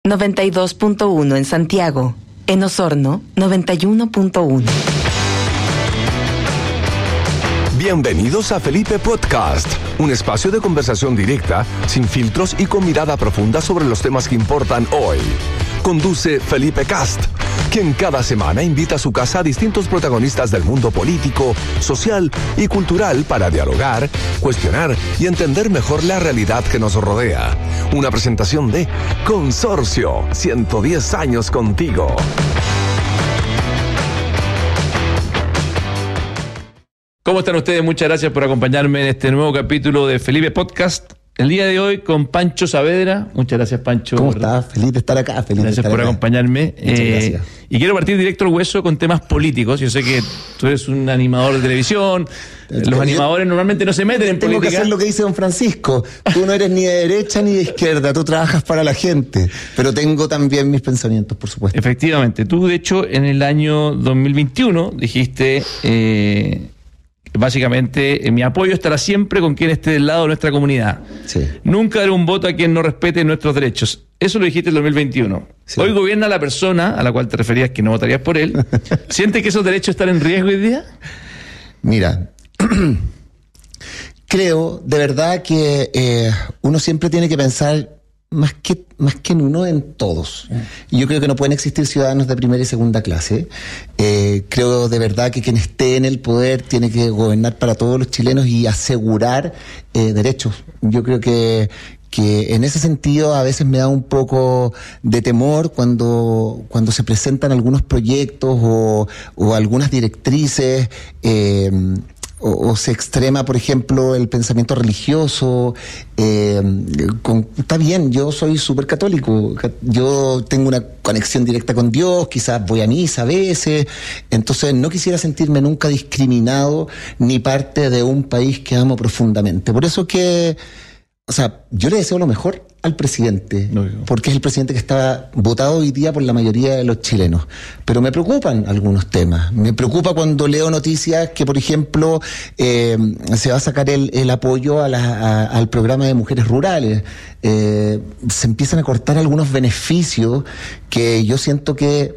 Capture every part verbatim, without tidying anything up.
noventa y dos punto uno en Santiago. En Osorno, noventa y uno punto uno. Bienvenidos a Felipe Podcast, un espacio de conversación directa, sin filtros y con mirada profunda sobre los temas que importan hoy. Conduce Felipe Cast, quien cada semana invita a su casa a distintos protagonistas del mundo político, social y cultural para dialogar, cuestionar y entender mejor la realidad que nos rodea. Una presentación de Consorcio, ciento diez años contigo. ¿Cómo están ustedes? Muchas gracias por acompañarme en este nuevo capítulo de Felipe Podcast. El día de hoy con Pancho Saavedra. Muchas gracias, Pancho. ¿Cómo estás? Feliz de estar acá. Feliz gracias de estar por acá. acompañarme. Muchas eh, gracias. Y quiero partir directo al hueso con temas políticos. Yo sé que tú eres un animador de televisión. Los Yo animadores normalmente no se meten en Tengo política. que hacer lo que dice don Francisco. Tú no eres ni de derecha ni de izquierda. Tú trabajas para la gente. Pero tengo también mis pensamientos, por supuesto. Efectivamente. Tú, de hecho, en el año dos mil veintiuno dijiste... Eh, Básicamente, eh, mi apoyo estará siempre con quien esté del lado de nuestra comunidad. Sí. Nunca daré un voto a quien no respete nuestros derechos. Eso lo dijiste en el dos mil veintiuno. Sí. Hoy gobierna la persona a la cual te referías que no votarías por él. ¿Sientes que esos derechos están en riesgo hoy día? Mira, creo de verdad que eh, uno siempre tiene que pensar más que, más que en uno, en todos. Y yo creo que no pueden existir ciudadanos de primera y segunda clase. Eh, creo de verdad que quien esté en el poder tiene que gobernar para todos los chilenos y asegurar eh, derechos. Yo creo que que en ese sentido a veces me da un poco de temor cuando cuando se presentan algunos proyectos o, o algunas directrices eh, O, o se extrema, por ejemplo, el pensamiento religioso. Eh, con, está bien, yo soy súper católico, yo tengo una conexión directa con Dios, quizás voy a misa a veces, entonces no quisiera sentirme nunca discriminado ni parte de un país que amo profundamente. Por eso que, o sea, yo le deseo lo mejor al presidente, no, no. porque es el presidente que está votado hoy día por la mayoría de los chilenos. Pero me preocupan algunos temas. Me preocupa cuando leo noticias que, por ejemplo, eh, se va a sacar el, el apoyo a la, a, al programa de mujeres rurales. Eh, se empiezan a cortar algunos beneficios que yo siento que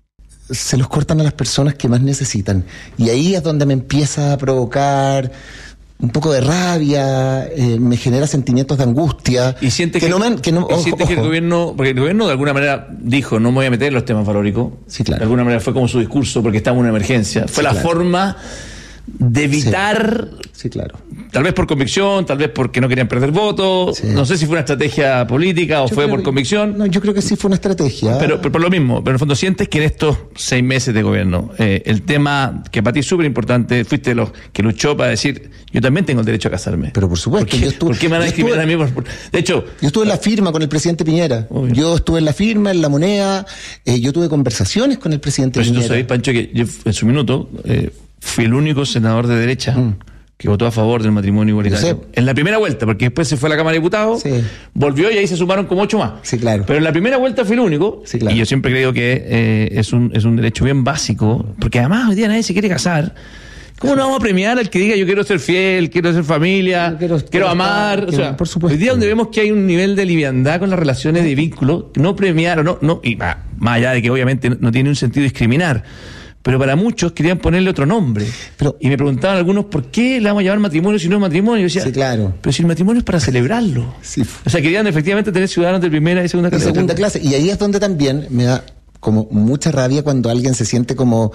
se los cortan a las personas que más necesitan. Y ahí es donde me empieza a provocar un poco de rabia, eh, me genera sentimientos de angustia. Y siente que, que, no me, que, no, y ojo, siente que el ojo. gobierno, porque el gobierno de alguna manera dijo, no me voy a meter en los temas valóricos. Sí, claro. De alguna manera fue como su discurso, porque estamos en una emergencia. Fue sí, la claro. forma de evitar, sí. sí, claro. Tal vez por convicción, tal vez porque no querían perder votos. Sí. No sé si fue una estrategia política o yo fue por que, convicción. No, yo creo que sí fue una estrategia. Pero, pero por lo mismo, pero en el fondo sientes que en estos seis meses de gobierno, eh, el tema que para ti es súper importante, fuiste de los que luchó para decir, yo también tengo el derecho a casarme. Pero por supuesto. ¿Por qué, yo estuve, ¿por qué me van a discriminar a mí? Por, de hecho... Yo estuve en la firma con el presidente Piñera. Obvio. Yo estuve en la firma, en la moneda. Eh, yo tuve conversaciones con el presidente pero Piñera. Pero si tú sabes, Pancho, que yo en su minuto eh, fui el único senador de derecha mm. que votó a favor del matrimonio igualitario. En la primera vuelta, porque después se fue a la Cámara de Diputados, sí. volvió y ahí se sumaron como ocho más. Sí, claro. Pero en la primera vuelta fui el único, sí, claro. y yo siempre creo que eh, es, un, es un derecho bien básico, porque además hoy día nadie se quiere casar. ¿Cómo no vamos a premiar al que diga yo quiero ser fiel, quiero ser familia, quiero, quiero, quiero amar? Estar, o sea, por supuesto. Hoy día donde vemos que hay un nivel de liviandad con las relaciones de vínculo, no premiar o no, no y más, más allá de que obviamente no tiene un sentido discriminar, pero para muchos querían ponerle otro nombre. Pero, y me preguntaban algunos, ¿por qué le vamos a llamar matrimonio si no es matrimonio? Y yo decía, sí, claro. Pero si el matrimonio es para celebrarlo. Sí. O sea, querían efectivamente tener ciudadanos de primera y segunda clase. De segunda clase. Y ahí es donde también me da como mucha rabia cuando alguien se siente como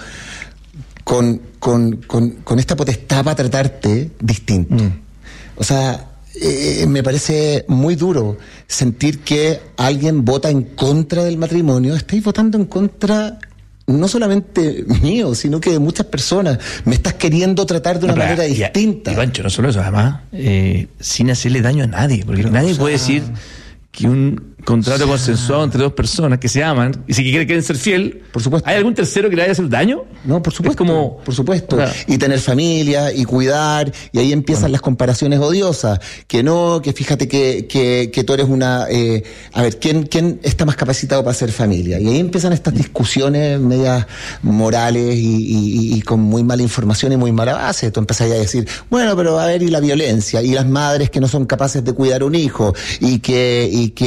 con, con, con, con esta potestad para tratarte distinto. Mm. O sea, eh, me parece muy duro sentir que alguien vota en contra del matrimonio. Estáis votando en contra... no solamente mío, sino que de muchas personas. Me estás queriendo tratar de una no, manera y, distinta. Y Pancho, no solo eso, además, eh, sin hacerle daño a nadie, porque pero, nadie o sea, puede decir que un contrato o sea, consensuado entre dos personas que se aman y si quieren ser fiel, por supuesto. ¿Hay algún tercero que le vaya a hacer daño? No, por supuesto. Es como, por supuesto. O sea, y tener familia y cuidar, y ahí empiezan bueno. las comparaciones odiosas. Que no, que fíjate que, que, que tú eres una... Eh, a ver, ¿quién, ¿quién está más capacitado para hacer familia? Y ahí empiezan estas discusiones medias morales y, y, y con muy mala información y muy mala base. Tú empezás a decir, bueno, pero a ver, y la violencia, y las madres que no son capaces de cuidar un hijo, y que, y que se meten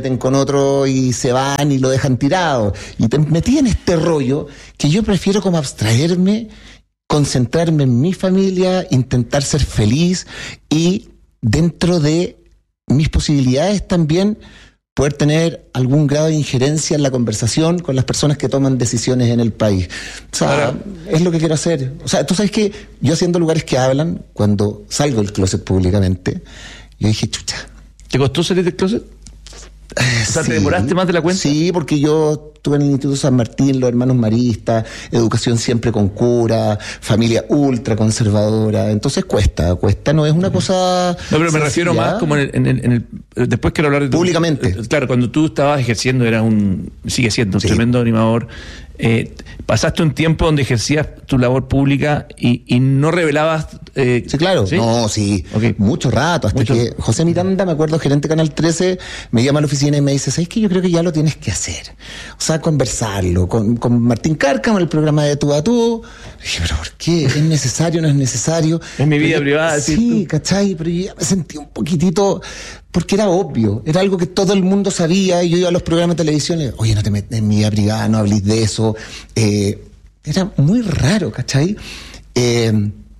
meten con otro y se van y lo dejan tirado. Y te metí en este rollo que yo prefiero como abstraerme, concentrarme en mi familia, intentar ser feliz y dentro de mis posibilidades también poder tener algún grado de injerencia en la conversación con las personas que toman decisiones en el país. O sea, ahora, es lo que quiero hacer. O sea, tú sabes que yo haciendo lugares que hablan, cuando salgo del closet públicamente, yo dije, chucha. ¿Te costó salir del closet? Eh, o sea, sí, ¿te demoraste más de la cuenta? Sí, porque yo estuve en el Instituto San Martín, los hermanos maristas, educación siempre con cura, familia ultra conservadora. Entonces cuesta, cuesta, no es una cosa. No, pero me refiero más como en el, en el, en el después quiero hablar de tu, públicamente. Claro, cuando tú estabas ejerciendo, eras un, sigue siendo un sí. tremendo animador. Eh, pasaste un tiempo donde ejercías tu labor pública y, y no revelabas. Eh, sí, claro. ¿Sí? No, sí. Okay. Mucho rato. Hasta Mucho... que José Miranda, me acuerdo, gerente de Canal trece, me llama a la oficina y me dice: ¿sabes qué? Yo creo que ya lo tienes que hacer. O sea, conversarlo. Con, con Martín Cárcamo, el programa de Tú a Tú. Y dije, ¿pero por qué? ¿Es necesario? ¿No es necesario? Es mi vida pero, privada. Sí, ¿cachai? Pero yo ya me sentí un poquitito. Porque era obvio, era algo que todo el mundo sabía, y yo iba a los programas de televisión y le, oye, no te metas en mi vida privada, no hables de eso. Eh, era muy raro, ¿cachai? Eh,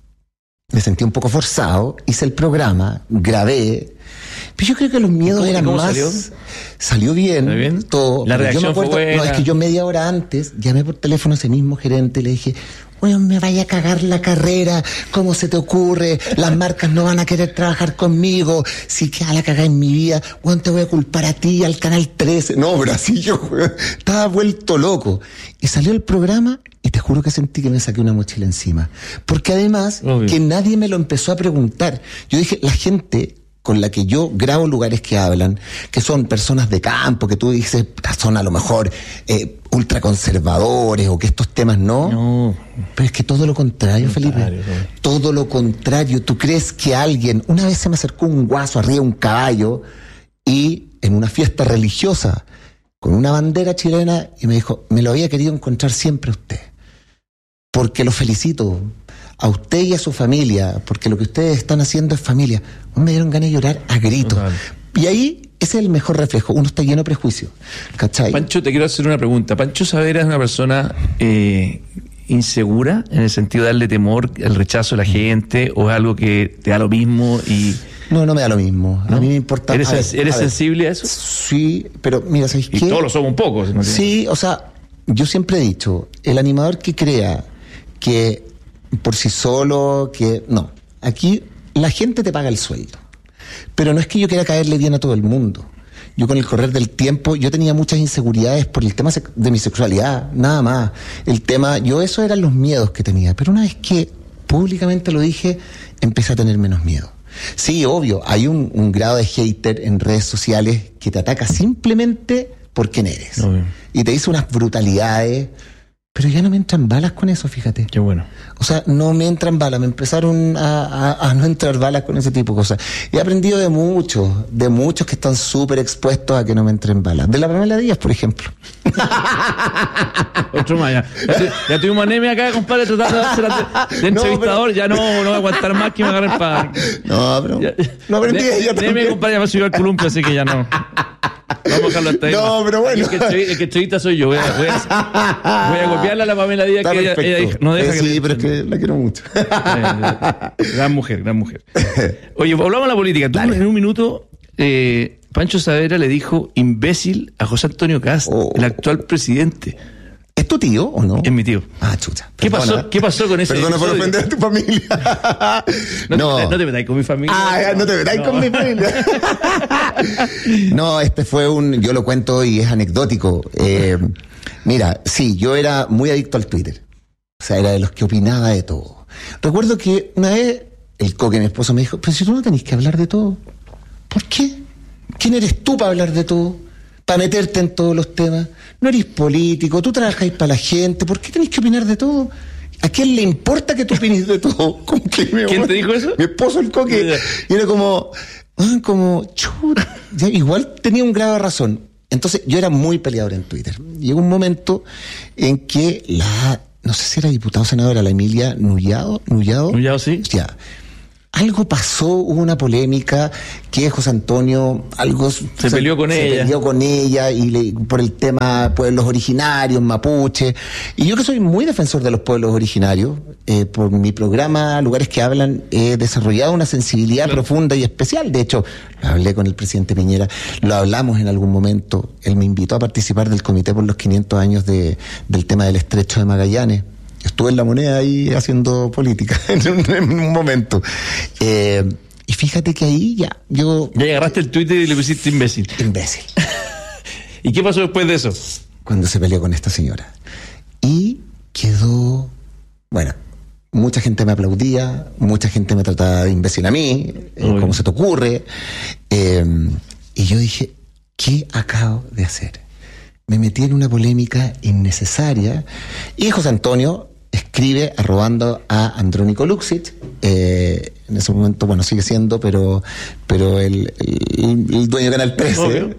me sentí un poco forzado, hice el programa, grabé, pero yo creo que los miedos eran ¿Cómo más... salió? Salió bien, bien? todo. La reacción yo me acuerdo, fue buena. No, es que yo media hora antes llamé por teléfono a ese mismo gerente y le dije: bueno, me vaya a cagar la carrera, ¿cómo se te ocurre? Las marcas no van a querer trabajar conmigo, si queda la cagada en mi vida, bueno, te voy a culpar a ti, al Canal trece. No, pero así yo estaba vuelto loco. Y salió el programa y te juro que sentí que me saqué una mochila encima. Porque además, Obvio. que nadie me lo empezó a preguntar. Yo dije, la gente con la que yo grabo lugares que hablan, que son personas de campo, que tú dices, son a lo mejor eh, ultraconservadores o que estos temas no. No. Pero es que todo lo contrario, contrario Felipe. No. Todo lo contrario. ¿Tú crees que alguien... Una vez se me acercó un guaso arriba de un caballo y en una fiesta religiosa con una bandera chilena y me dijo, me lo había querido encontrar siempre a usted. Porque lo felicito a usted y a su familia, porque lo que ustedes están haciendo es familia. Me dieron ganas de llorar a gritos. Total. Y ahí, ese es el mejor reflejo. Uno está lleno de prejuicio. ¿Cachai? Pancho, te quiero hacer una pregunta. Pancho Saavedra es una persona eh, insegura, en el sentido de darle temor al rechazo de la gente, o es algo que te da lo mismo y... No, no me da lo mismo. ¿No? A mí me importa... ¿Eres, a ver, ¿eres a ver. sensible a eso? Sí, pero mira, ¿sabes qué? Y todos lo somos un poco. ¿No? Sí, o sea, yo siempre he dicho, el animador que crea que por sí solo, que... No, aquí la gente te paga el sueldo. Pero no es que yo quiera caerle bien a todo el mundo. Yo con el correr del tiempo, yo tenía muchas inseguridades por el tema de mi sexualidad, nada más. El tema, yo esos eran los miedos que tenía. Pero una vez que públicamente lo dije, empecé a tener menos miedo. Sí, obvio, hay un, un grado de hater en redes sociales que te ataca simplemente por quién eres. Obvio. Y te dice unas brutalidades... Pero ya no me entran balas con eso, fíjate. Qué bueno. O sea, no me entran balas, me empezaron a, a, a no entrar balas con ese tipo de cosas. He aprendido de muchos, de muchos que están súper expuestos a que no me entren balas. De la Pamela Díaz, por ejemplo. Otro más, ya. Ya, ya tuvimos anemia acá, compadre, tratando de hacer de, de entrevistador. No, pero... Ya no, no voy a aguantar más que me agarren para... No, pero... Ya, lo aprendí de ella también. Anemia, compadre, ya me subió al columpio, así que ya no... Vamos a dejarlo hasta ahí. No, pero bueno. El que, el que chivita soy yo. Voy a, voy a, voy a copiarle a la Pamela Díaz, que ella, ella no deja eh, que... Sí, pero es que la quiero mucho. Gran mujer, gran mujer. Oye, hablamos de la política. Tú, en un minuto, eh, Pancho Saavedra le dijo imbécil a José Antonio Kast, oh. el actual presidente. ¿Es tu tío o no? Es mi tío. Ah, chucha. ¿Qué pasó, ¿Qué pasó con ese Perdona episodio? por ofender a tu familia. no, no. Te, no te metáis con mi familia. Ah, no te metáis no. con mi familia. No, este fue un... Yo lo cuento y es anecdótico. Eh, mira, sí, yo era muy adicto al Twitter. O sea, era de los que opinaba de todo. Recuerdo que una vez el Coque, mi esposo, me dijo, pero si tú no tenés que hablar de todo. ¿Por qué? ¿Quién eres tú para hablar de todo? Para meterte en todos los temas. No eres político, tú trabajáis para la gente, ¿por qué tenés que opinar de todo? ¿A quién le importa que tú opines de todo? ¿Cómo que me ¿Quién te dijo eso? Mi esposo, el Coque. Y era como, ah, como, chuta. Igual tenía un grado de razón. Entonces yo era muy peleador en Twitter. Llegó un momento en que la, no sé si era diputada o senadora, la Emilia Nullado, Nullado. Nullado, sí. Ya. algo pasó, hubo una polémica que José Antonio algo se, se peleó con se ella. peleó con ella y le, por el tema pueblos originarios, mapuche. Y yo que soy muy defensor de los pueblos originarios, eh, por mi programa Lugares que Hablan he desarrollado una sensibilidad claro. profunda y especial. De hecho, lo hablé con el presidente Piñera, lo hablamos en algún momento. Él me invitó a participar del Comité por los quinientos años de, del tema del Estrecho de Magallanes. Estuve en La Moneda ahí haciendo política en un, en un momento. Eh, y fíjate que ahí ya, yo... Ya agarraste el Twitter y le pusiste imbécil. Imbécil. ¿Y qué pasó después de eso? Cuando se peleó con esta señora. Y quedó... Bueno, mucha gente me aplaudía, mucha gente me trataba de imbécil a mí, eh, ¿cómo se te ocurre? Eh, y yo dije, ¿qué acabo de hacer? Me metí en una polémica innecesaria y José Antonio escribe arrobando a Andrónico Luksic, eh, en ese momento, bueno, sigue siendo, pero pero el, el, el dueño de Canal trece, okay.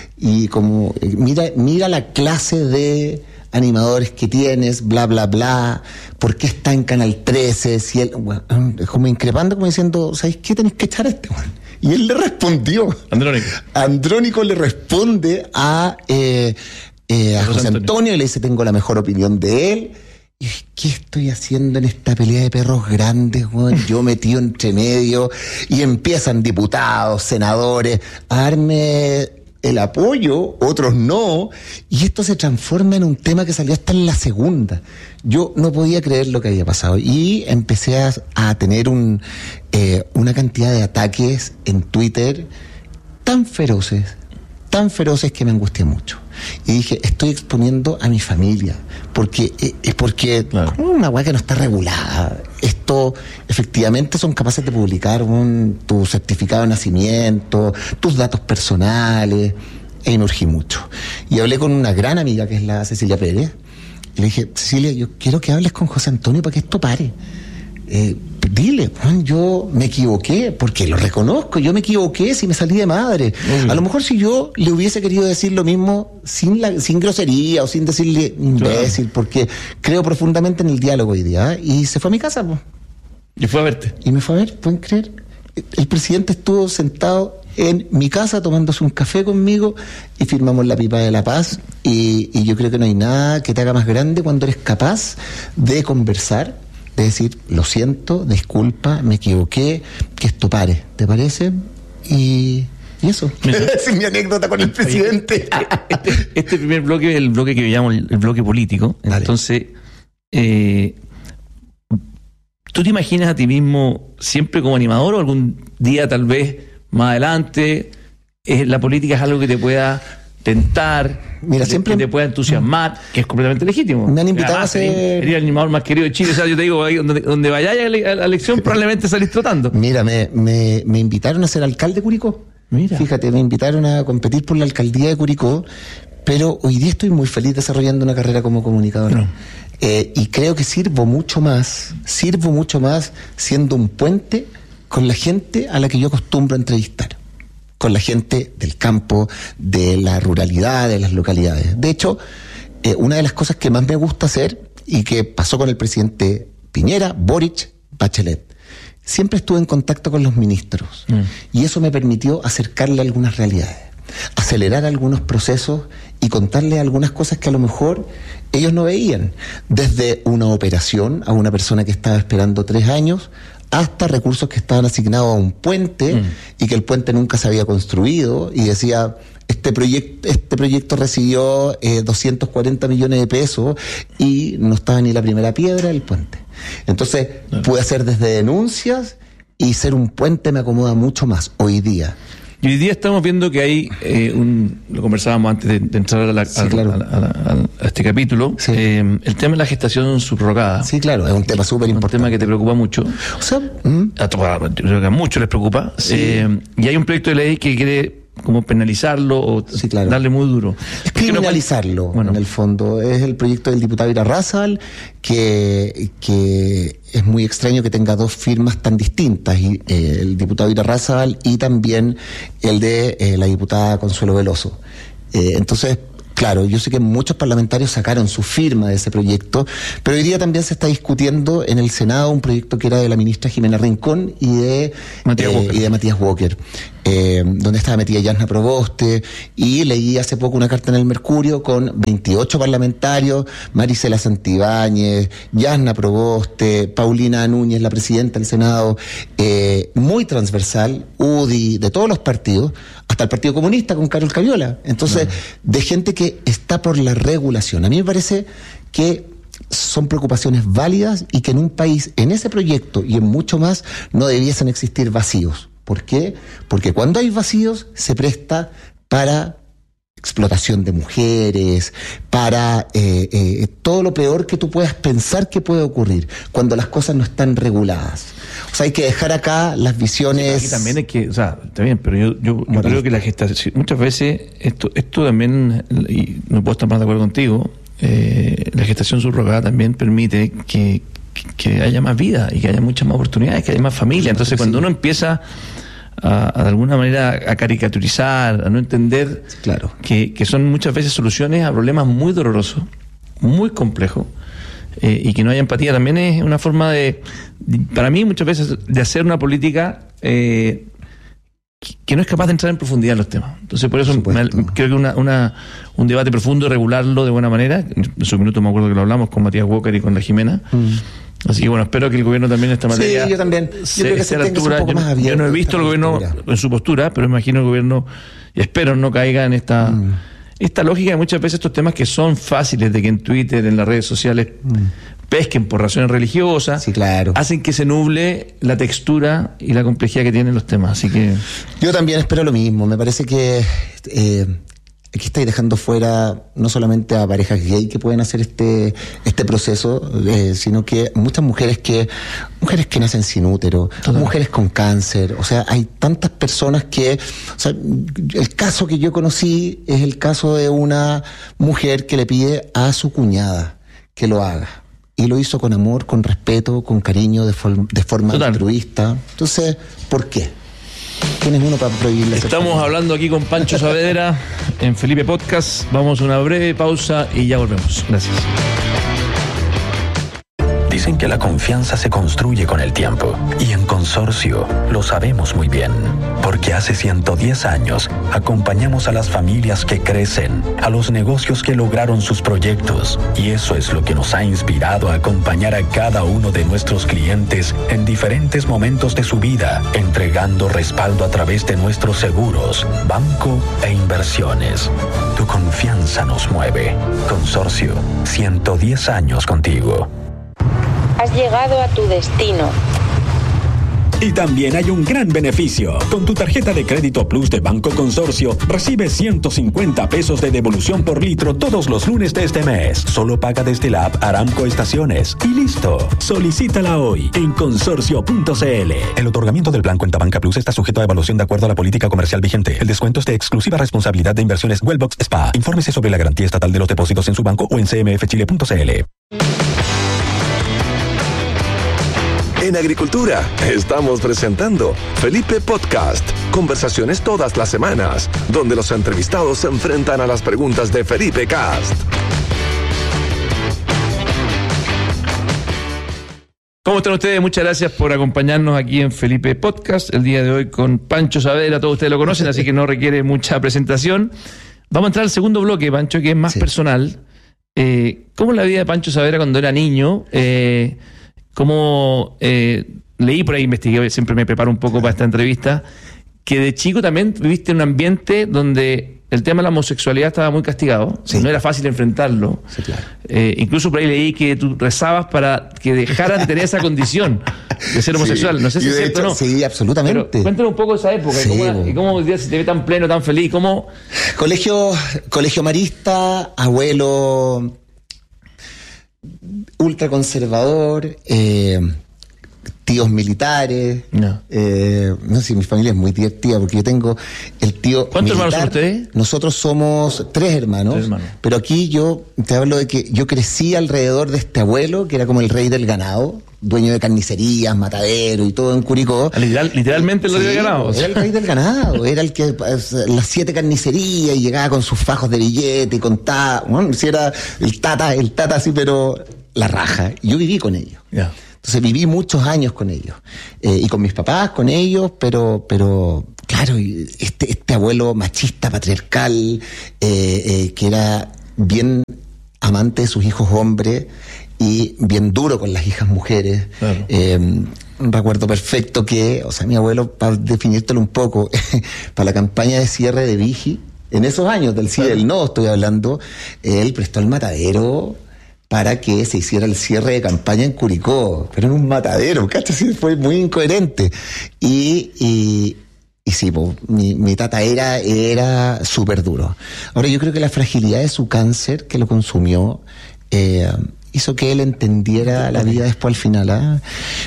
Y como, mira, mira la clase de animadores que tienes, bla, bla, bla, ¿por qué está en Canal trece? Si él, bueno, como increpando, como diciendo, ¿sabes qué? Tenés que echar a este, bueno. Y él le respondió. Andrónico. Andrónico le responde a, eh, eh, a José, José Antonio. Antonio y le dice, tengo la mejor opinión de él. Y ¿qué estoy haciendo en esta pelea de perros grandes, güey? Yo metido entre medio y empiezan diputados, senadores a darme el apoyo, otros no, y esto se transforma en un tema que salió hasta en la segunda. Yo no podía creer lo que había pasado y empecé a, a tener un, eh, una cantidad de ataques en Twitter tan feroces, tan feroces que me angustié mucho. Y dije, estoy exponiendo a mi familia, porque es eh, porque claro. Como una weá que no está regulada. Esto, efectivamente, son capaces de publicar un, tu certificado de nacimiento, tus datos personales, y me urgí mucho. Y hablé con una gran amiga que es la Cecilia Pérez, y le dije, Cecilia, yo quiero que hables con José Antonio para que esto pare. Eh, dile, Juan, yo me equivoqué, porque lo reconozco, yo me equivoqué si me salí de madre. Uh-huh. A lo mejor si yo le hubiese querido decir lo mismo sin la, sin grosería o sin decirle imbécil, claro. Porque creo profundamente en el diálogo hoy día, ¿eh? Y se fue a mi casa, pues. Y fue a verte. Y me fue a ver, ¿pueden creer? El presidente estuvo sentado en mi casa tomándose un café conmigo y firmamos la pipa de la paz y, y yo creo que no hay nada que te haga más grande cuando eres capaz de conversar, de decir, lo siento, disculpa, me equivoqué, que esto pare, ¿te parece? Y, y eso. Esa es mi anécdota con el presidente. Este, este primer bloque es el bloque que yo llamo el, el bloque político. Dale. Entonces, eh, ¿tú te imaginas a ti mismo siempre como animador o algún día tal vez más adelante eh, la política es algo que te pueda tentar, mira, que, siempre que te pueda entusiasmar, que es completamente legítimo? Me han invitado Además, a ser... Sería el animador más querido de Chile. O sea, yo te digo, donde, donde vayáis a la elección probablemente salís trotando. Mira, me, me, me invitaron a ser alcalde de Curicó. Mira. Fíjate, me invitaron a competir por la alcaldía de Curicó, pero hoy día estoy muy feliz desarrollando una carrera como comunicador. No. Eh, y creo que sirvo mucho más, sirvo mucho más siendo un puente con la gente a la que yo acostumbro a entrevistar. Con la gente del campo, de la ruralidad, de las localidades. De hecho, eh, una de las cosas que más me gusta hacer, y que pasó con el presidente Piñera, Boric, Bachelet, siempre estuve en contacto con los ministros, mm. y eso me permitió acercarle algunas realidades, acelerar algunos procesos y contarle algunas cosas que a lo mejor ellos no veían, desde una operación a una persona que estaba esperando tres años, hasta recursos que estaban asignados a un puente mm. y que el puente nunca se había construido y decía, este proyecto este proyecto recibió eh, doscientos cuarenta millones de pesos y no estaba ni la primera piedra del puente. Entonces no. pude hacer desde denuncias y ser un puente me acomoda mucho más hoy día. Y hoy día estamos viendo que hay eh, un, lo conversábamos antes de, de entrar a, la, sí, a, claro. a, a, a, a este capítulo, sí. eh, el tema de la gestación subrogada. Sí, claro, es un tema súper importante. Un tema que te preocupa mucho. O sea, ¿mm? a, yo creo que a muchos les preocupa. Sí. Eh, y hay un proyecto de ley que quiere como penalizarlo o sí, claro. darle muy duro. Es criminalizarlo, no, bueno. en el fondo. Es el proyecto del diputado Irarrázaval, que, que es muy extraño que tenga dos firmas tan distintas, y, eh, el diputado Irarrázaval y también el de eh, la diputada Consuelo Veloso. Eh, entonces, Claro, yo sé que muchos parlamentarios sacaron su firma de ese proyecto, pero hoy día también se está discutiendo en el Senado un proyecto que era de la ministra Jimena Rincón y de Matías eh, Walker, y de Matías Walker eh, donde estaba metida Yasna Proboste, y leí hace poco una carta en el Mercurio con veintiocho parlamentarios, Marisela Santibáñez, Yasna Proboste, Paulina Núñez, la presidenta del Senado, eh, muy transversal, U D I, de todos los partidos, hasta el Partido Comunista con Carol Caviola. Entonces, no. de gente que está por la regulación. A mí me parece que son preocupaciones válidas y que en un país, en ese proyecto y en mucho más, no debiesen existir vacíos. ¿Por qué? Porque cuando hay vacíos se presta para explotación de mujeres, para eh, eh, todo lo peor que tú puedas pensar que puede ocurrir cuando las cosas no están reguladas. O sea, hay que dejar acá las visiones... Sí, aquí también hay que, o sea, está bien, pero yo, yo, yo creo que la gestación, muchas veces, esto, esto también, y no puedo estar más de acuerdo contigo, eh, la gestación subrogada también permite que, que, que haya más vida y que haya muchas más oportunidades, que haya más familia. Entonces, cuando uno empieza a, a de alguna manera a caricaturizar, a no entender claro. que, que son muchas veces soluciones a problemas muy dolorosos, muy complejos, eh, y que no haya empatía, también es una forma de, de para mí muchas veces, de hacer una política eh, que no es capaz de entrar en profundidad en los temas. Entonces, por eso me, creo que una, una, un debate profundo, regularlo de buena manera. En su minuto me acuerdo que lo hablamos con Matías Walker y con la Jimena. Mm. Así que bueno, espero que el gobierno también en esta materia... Sí, yo también. Yo se, creo que se a la altura. un poco Yo, más abierto, yo no he visto el gobierno postura. en su postura, pero imagino el gobierno, y espero no caiga en esta... Mm. Esta lógica de muchas veces estos temas que son fáciles de que en Twitter, en las redes sociales, mm. pesquen por razones religiosas, sí, claro. hacen que se nuble la textura y la complejidad que tienen los temas. Así que yo también espero lo mismo. Me parece que eh, aquí estáis dejando fuera no solamente a parejas gay que pueden hacer este este proceso, eh, sino que muchas mujeres que mujeres que nacen sin útero, Total. mujeres con cáncer. O sea, hay tantas personas que... O sea, el caso que yo conocí es el caso de una mujer que le pide a su cuñada que lo haga. Y lo hizo con amor, con respeto, con cariño, de, for- de forma Total. altruista. Entonces, ¿por qué? ¿Quién es uno para prohibirle? Estamos hablando aquí con Pancho Saavedra en Felipe Podcast. Vamos a una breve pausa y ya volvemos. Gracias. Dicen que la confianza se construye con el tiempo, y en Consorcio lo sabemos muy bien, porque hace ciento diez años acompañamos a las familias que crecen, a los negocios que lograron sus proyectos, y eso es lo que nos ha inspirado a acompañar a cada uno de nuestros clientes en diferentes momentos de su vida, entregando respaldo a través de nuestros seguros, banco e inversiones. Tu confianza nos mueve. Consorcio, ciento diez años contigo. Has llegado a tu destino. Y también hay un gran beneficio. Con tu tarjeta de crédito Plus de Banco Consorcio, recibes ciento cincuenta pesos de devolución por litro todos los lunes de este mes. Solo paga desde la app Aramco Estaciones. Y listo. Solicítala hoy en consorcio punto c l. El otorgamiento del plan Cuenta Banca Plus está sujeto a evaluación de acuerdo a la política comercial vigente. El descuento es de exclusiva responsabilidad de Inversiones Wellbox S P A. Infórmese sobre la garantía estatal de los depósitos en su banco o en c m f chile punto c l. En Agricultura estamos presentando Felipe Podcast, conversaciones todas las semanas, donde los entrevistados se enfrentan a las preguntas de Felipe Cast. ¿Cómo están ustedes? Muchas gracias por acompañarnos aquí en Felipe Podcast, el día de hoy con Pancho Saavedra. Todos ustedes lo conocen, así que no requiere mucha presentación. Vamos a entrar al segundo bloque, Pancho, que es más sí. personal. Eh, ¿Cómo es la vida de Pancho Saavedra cuando era niño? Eh, Como eh, leí por ahí, investigué, siempre me preparo un poco para esta entrevista, que de chico también viviste en un ambiente donde el tema de la homosexualidad estaba muy castigado, sí. no era fácil enfrentarlo. Sí, claro. eh, incluso por ahí leí que tú rezabas para que dejaran de tener esa condición de ser homosexual. Sí. No sé si es cierto o no. Sí, absolutamente. Pero cuéntanos un poco de esa época, sí, y cómo, y cómo hoy día se te ve tan pleno, tan feliz. ¿Cómo? Colegio, colegio marista, abuelo ultraconservador, eh, tíos militares. No. Eh, no sé, mi familia es muy divertida porque yo tengo el tío ¿Cuántos militar. hermanos son ustedes? Nosotros somos tres hermanos, Tres hermanos. pero aquí yo te hablo de que yo crecí alrededor de este abuelo que era como el rey del ganado, dueño de carnicerías, matadero y todo en Curicó. Literal, literalmente el rey del ganado. Era el rey del ganado, era el que pues, las siete carnicerías y llegaba con sus fajos de billete y contaba, bueno, si era el tata, el tata así, pero la raja. Yo viví con ellos. Yeah. Entonces viví muchos años con ellos. Eh, y con mis papás, con ellos, pero, pero claro, este, este abuelo machista, patriarcal, eh, eh, que era bien amante de sus hijos hombres y bien duro con las hijas mujeres. Claro. Eh, recuerdo perfecto que, o sea, mi abuelo, para definírtelo un poco, para la campaña de cierre de Vigi, en esos años del sí y del no estoy hablando, él prestó el matadero para que se hiciera el cierre de campaña en Curicó, pero en un matadero, ¿cachai? Sí, fue muy incoherente. Y, y, y sí, po, mi, mi tata era, era súper duro. Ahora, yo creo que la fragilidad de su cáncer, que lo consumió, eh, hizo que él entendiera la vida después al final. ¿eh?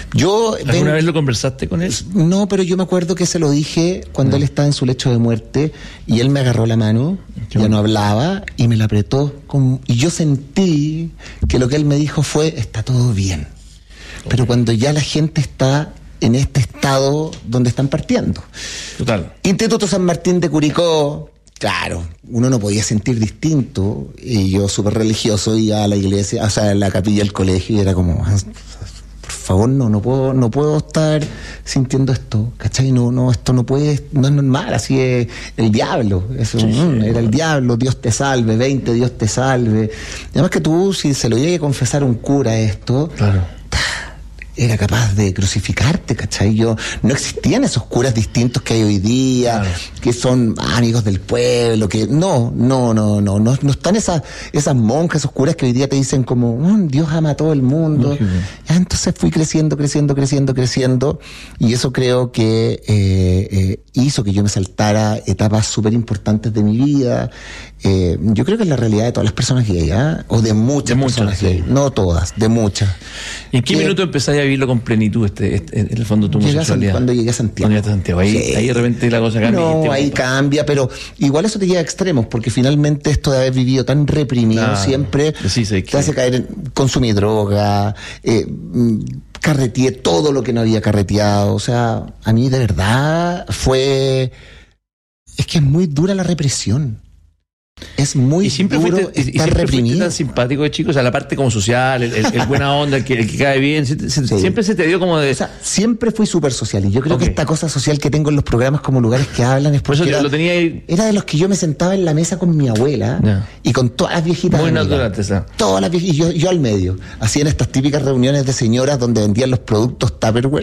Yo ¿Alguna ven, vez lo conversaste con él? No, pero yo me acuerdo que se lo dije cuando no. él estaba en su lecho de muerte y él me agarró la mano, Qué ya bueno. no hablaba y me la apretó con, y yo sentí que lo que él me dijo fue, está todo bien. Okay. Pero cuando ya la gente está en este estado donde están partiendo. Total. Instituto San Martín de Curicó, claro, uno no podía sentir distinto, y yo súper religioso iba a la iglesia, o sea, a la capilla del colegio y era como, por favor, no, no puedo, no puedo estar sintiendo esto, ¿cachai? No, no, esto no puede, no es normal, así es el diablo, eso, sí, mm, sí, era el diablo, Dios te salve, veinte, Dios te salve. Además que tú, si se lo llegue a confesar a un cura esto, claro, era capaz de crucificarte, ¿cachai? Yo, no existían esos curas distintos que hay hoy día, claro, que son amigos del pueblo, que no, no, no, no, no, no están esas, esas monjas, esos curas que hoy día te dicen como, oh, Dios ama a todo el mundo. Okay. Ya, entonces fui creciendo, creciendo, creciendo, creciendo, y eso creo que eh, eh, hizo que yo me saltara etapas súper importantes de mi vida. Eh, yo creo que es la realidad de todas las personas gay, ¿eh? O de muchas de personas muchas, gay, sí. No todas, de muchas. ¿Y en qué que, minuto empezáis a vivirlo con plenitud, este, este, en el fondo, tu homosexualidad? Cuando llegué a Santiago. Cuando llegaste a Santiago, ahí, sí. ahí de repente la cosa cambia. No, ahí cambia, pero igual eso te lleva a extremos, porque finalmente esto de haber vivido tan reprimido ah, siempre sí, sí, te hace caer en consumir droga, eh, carreteé todo lo que no había carreteado, o sea, a mí de verdad fue... Es que es muy dura la represión. Es muy y siempre duro fuiste, estar y siempre reprimido. Fuiste tan simpático de chicos, o sea, la parte como social, el, el, el buena onda, el que, el que cae bien, se, se, sí. siempre se te dio como de... O sea, siempre fui súper social, y yo creo okay. que esta cosa social que tengo en los programas como lugares que hablan es por eso era, lo tenía ahí... era de los que yo me sentaba en la mesa con mi abuela yeah. y con todas las viejitas. Muy natural, esa. Todas las viejitas, y yo, yo al medio. Hacían estas típicas reuniones de señoras donde vendían los productos Tupperware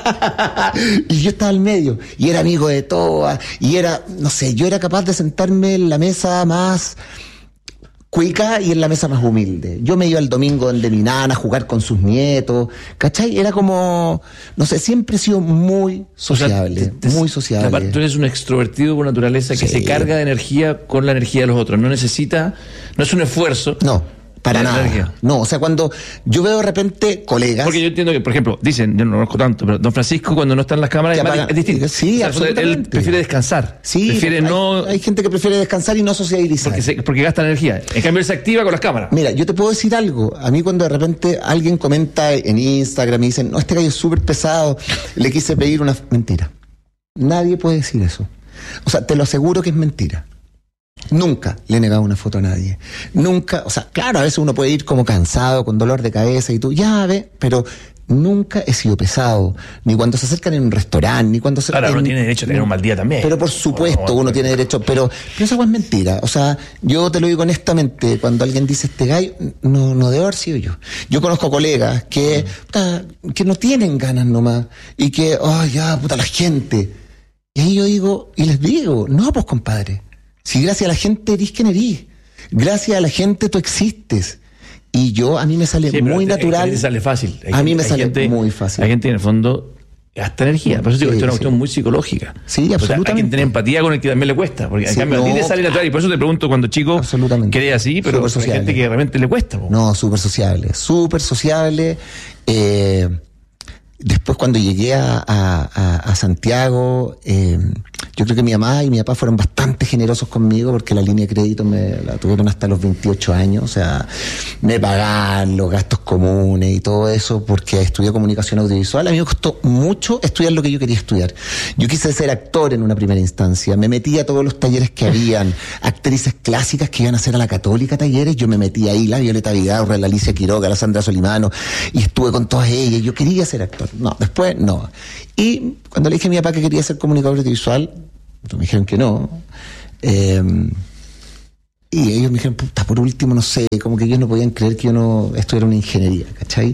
y yo estaba al medio, y era amigo de todas, y era, no sé, yo era capaz de sentarme en la mesa más... cuica y en la mesa más humilde. Yo me iba el domingo donde mi nana a jugar con sus nietos, ¿cachai? Era como, no sé, siempre he sido muy sociable, o sea, te, te, muy sociable. Aparte, tú eres un extrovertido por naturaleza que sí. se carga de energía con la energía de los otros. No necesita, no es un esfuerzo. No. Para nada. Energía. No, o sea, cuando yo veo de repente colegas... Porque yo entiendo que, por ejemplo, dicen, yo no lo conozco tanto, pero don Francisco cuando no está en las cámaras es, es distinto. Sí, o sea, absolutamente. Él prefiere descansar. Sí, prefiere hay, no... hay gente que prefiere descansar y no socializar. Porque, se, porque gasta energía. En cambio, él se activa con las cámaras. Mira, yo te puedo decir algo. A mí cuando de repente alguien comenta en Instagram y dicen, no, este gallo es súper pesado, le quise pedir una... Mentira. Nadie puede decir eso. O sea, te lo aseguro que es mentira. Nunca le he negado una foto a nadie. Nunca, o sea, claro, a veces uno puede ir como cansado, con dolor de cabeza y tú, ya ve, pero nunca he sido pesado, ni cuando se acercan en un restaurante, ni cuando se... Claro, en, uno tiene derecho a tener un mal día también. Pero por supuesto, oh, oh, uno oh, tiene derecho, pero, pero esa es mentira. O sea, yo te lo digo honestamente, cuando alguien dice este gallo, no, no debo haber sido yo. Yo conozco colegas que, uh-huh. puta, que no tienen ganas nomás, y que, oh, ya, puta, la gente. Y ahí yo digo, y les digo, no, pues compadre, si gracias a la gente eres quien eres, gracias a la gente tú existes. Y yo, a mí me sale sí, muy natural. A mí me sale fácil. Hay a mí me sale gente, muy fácil. Hay gente en el fondo gasta energía. Por eso digo, sí, esto es una cuestión sí. muy psicológica. Sí, absolutamente. O sea, hay que tener empatía con el que también le cuesta. Porque en sí, cambio no, a ti te sale natural. Y por eso te pregunto cuando chico crees así, pero hay gente que realmente le cuesta. Po. No, súper sociable. Súper sociable. Eh, Después, cuando llegué a, a, a Santiago, eh, yo creo que mi mamá y mi papá fueron bastante generosos conmigo, porque la línea de crédito me la tuvieron hasta los veintiocho años. O sea, me pagaban los gastos comunes y todo eso, porque estudié comunicación audiovisual. A mí me costó mucho estudiar lo que yo quería estudiar. Yo quise ser actor en una primera instancia. Me metí a todos los talleres que habían. Actrices clásicas que iban a hacer a la Católica talleres, yo me metí ahí, la Violeta Vidaurre, la Alicia Quiroga, la Sandra Solimano, y estuve con todas ellas. Yo quería ser actor. No, después no. Y cuando le dije a mi papá que quería ser comunicador audiovisual, me dijeron que no. Eh, y ellos me dijeron, puta, por último, no sé, como que ellos no podían creer que yo no estudiara una ingeniería, ¿cachai?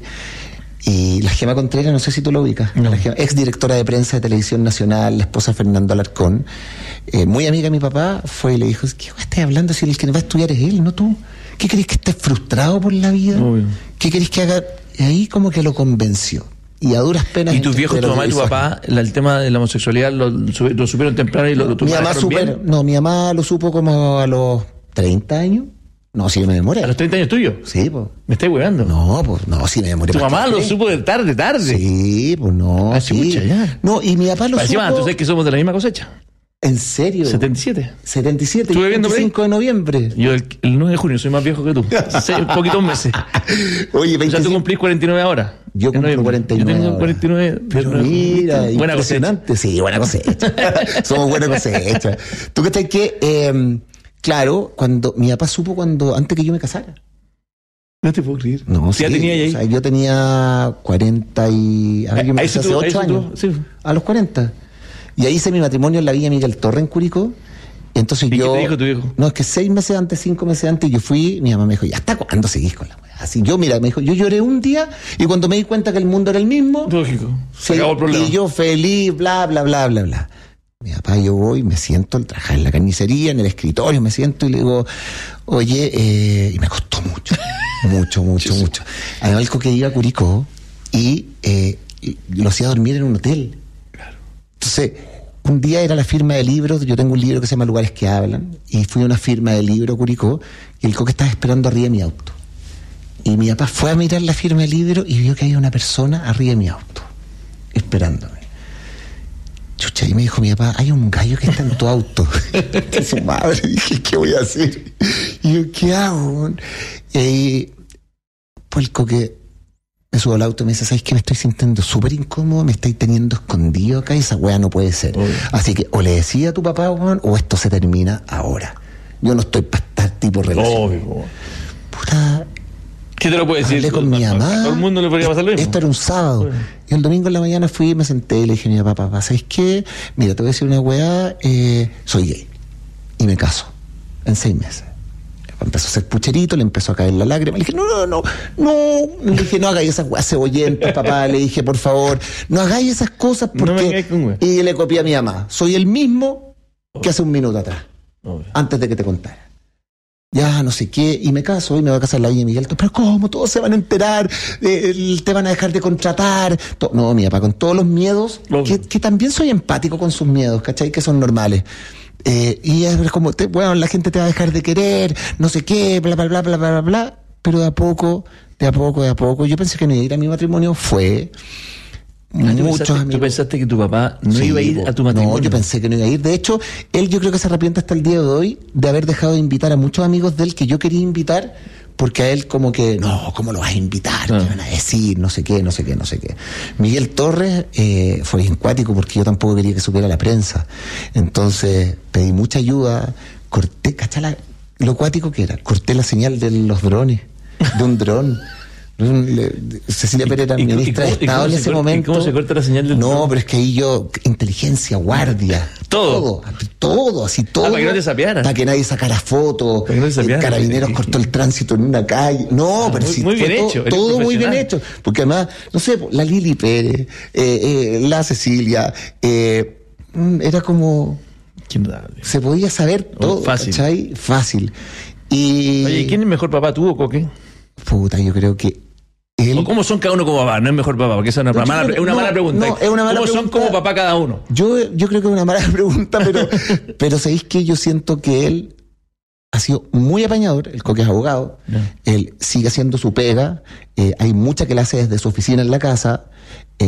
Y la Gema Contreras, no sé si tú lo ubicas, no. La Gema, ex directora de prensa de Televisión Nacional, la esposa de Fernando Alarcón, eh, muy amiga de mi papá, fue y le dijo, ¿qué estás hablando si el que va a estudiar es él, no tú? ¿Qué querés, que estés frustrado por la vida? Obvio. ¿Qué querés que haga? Y ahí como que lo convenció. Y a duras penas. ¿Y tus viejos, tu mamá y tu papá, la, el tema de la homosexualidad lo, lo supieron temprano y lo, lo mi mamá super, No, mi mamá lo supo como a los treinta años. No, sí me demoré. ¿A los treinta años tuyos? Sí, pues. ¿Me estás huevando? No, pues, no, sí me demoré. ¿Tu mamá lo supo de tarde, tarde? Sí, pues no, ah, sí. Mucha, ya. No, y mi papá lo Parecía, supo... Encima, tú sabes que somos de la misma cosecha. ¿En serio? setenta y siete. setenta y siete. ¿Estuve viendo veinticinco de noviembre. Yo el, el nueve de junio soy más viejo que tú. Seis, poquitos meses. Oye, veinticinco... O sea, tú cumplís cuarenta y nueve ahora. Yo cumplo cuarenta y nueve. Yo tengo cuarenta y nueve. Pero mira, buena impresionante. Cosecha. Sí, buena cosecha. Somos buena cosecha. ¿Tú qué tal que... Eh, claro, cuando mi papá supo cuando antes que yo me casara. No te puedo creer. No, ¿Ya sí, tenía ahí? O sea, yo tenía cuarenta y... A ver, yo me casé hace ocho años. Sí. A los cuarenta. Y ahí hice mi matrimonio en la Villa Miguel Torre, en Curicó. Y entonces ¿Y yo... qué te dijo tu hijo? No, es que seis meses antes, cinco meses antes, yo fui, mi mamá me dijo, ¿ya hasta cuándo seguís con la weá? Así yo, mira, me dijo, yo lloré un día y cuando me di cuenta que el mundo era el mismo... Lógico. Se sí, acabó el problema. Y yo feliz, bla, bla, bla, bla, bla. Mi papá, yo voy, me siento al trabajar en la carnicería, en el escritorio, me siento y le digo, oye, eh, y me costó mucho, mucho, mucho, sí, mucho. Además, el coque iba a Curicó y eh, lo hacía dormir en un hotel. Claro. Entonces, un día era la firma de libros, yo tengo un libro que se llama Lugares que Hablan, y fui a una firma de libro Curicó, y el coque estaba esperando arriba de mi auto. Y mi papá fue a mirar la firma de libro y vio que había una persona arriba de mi auto, esperándome. Chucha, y me dijo mi papá, hay un gallo que está en tu auto. Que su madre, dije, ¿qué voy a hacer? Y yo, ¿qué hago? Y pues el coque me subo al auto y me dice, ¿sabes qué? Me estoy sintiendo súper incómodo, me estoy teniendo escondido acá y esa weá no puede ser. Obvio. Así que o le decía a tu papá, weón, o esto se termina ahora. Yo no estoy para estar tipo relación. Obvio. Puta... ¿Qué te lo puede decir? Hablé con mi mamá. Todo el mundo le podría pasar lo mismo. Esto era un sábado. Bueno. Y el domingo en la mañana fui y me senté y le dije a mi papá, papá, ¿sabes qué? Mira, te voy a decir una weá, eh, soy gay. Y me caso. En seis meses. Empezó a hacer pucherito, le empezó a caer la lágrima. Le dije, no, no, no, no. Le dije, no hagáis esas weas cebollentas, papá. Le dije, por favor, no hagáis esas cosas porque... No me y le copié a mi mamá. Soy el mismo que hace un minuto atrás. Obvio. Antes de que te contara. Ya, no sé qué, y me caso, y me voy a casar en la Villa Miguel. Pero ¿cómo? Todos se van a enterar, eh, te van a dejar de contratar. To- no, mi papá, con todos los miedos, que, que también soy empático con sus miedos, ¿cachai? Que son normales. Eh, y es como, te, bueno, la gente te va a dejar de querer, no sé qué, bla, bla, bla, bla, bla, bla, bla. Pero de a poco, de a poco, de a poco. Yo pensé que no iba a ir a mi matrimonio, fue... ¿Tú pensaste, ¿Tú pensaste que tu papá no sí, iba a ir a tu matrimonio? No, yo pensé que no iba a ir. De hecho, él yo creo que se arrepiente hasta el día de hoy de haber dejado de invitar a muchos amigos de él que yo quería invitar, porque a él como que, no, ¿cómo lo vas a invitar? ¿Qué van a decir? No sé qué, no sé qué, no sé qué. Miguel Torres eh, fue bien cuático porque yo tampoco quería que supiera la prensa. Entonces pedí mucha ayuda, corté, ¿cachai? Lo cuático que era, corté la señal de los drones, de un dron. Cecilia Pérez era ministra de Estado en ese momento. ¿Cómo se corta la señal del No, drone? pero es que ahí yo, inteligencia, guardia, todo, todo, todo así todo. Ah, para que no te sapearan. Para que nadie sacara fotos. Para que no te sapearan. Carabineros cortó el tránsito en una calle. No, ah, pero muy, sí, muy bien todo, hecho. Todo muy bien hecho. Porque además, no sé, la Lili Pérez, eh, eh, la Cecilia, eh, era como... Se podía saber todo, oh, fácil. ¿Cachai? Fácil. Y... Oye, ¿quién es mejor papá, tú o Coque? Puta, yo creo que él... ¿O cómo son cada uno como papá? No es mejor papá, porque esa es una, no, mala, es una no, mala pregunta. No, es una mala ¿Cómo pregunta. son como papá cada uno? Yo, yo creo que es una mala pregunta, pero, pero ¿sabéis que yo siento que él ha sido muy apañador? El Coque es abogado, no. Él sigue haciendo su pega, eh, hay mucha que le hace desde su oficina en la casa, eh,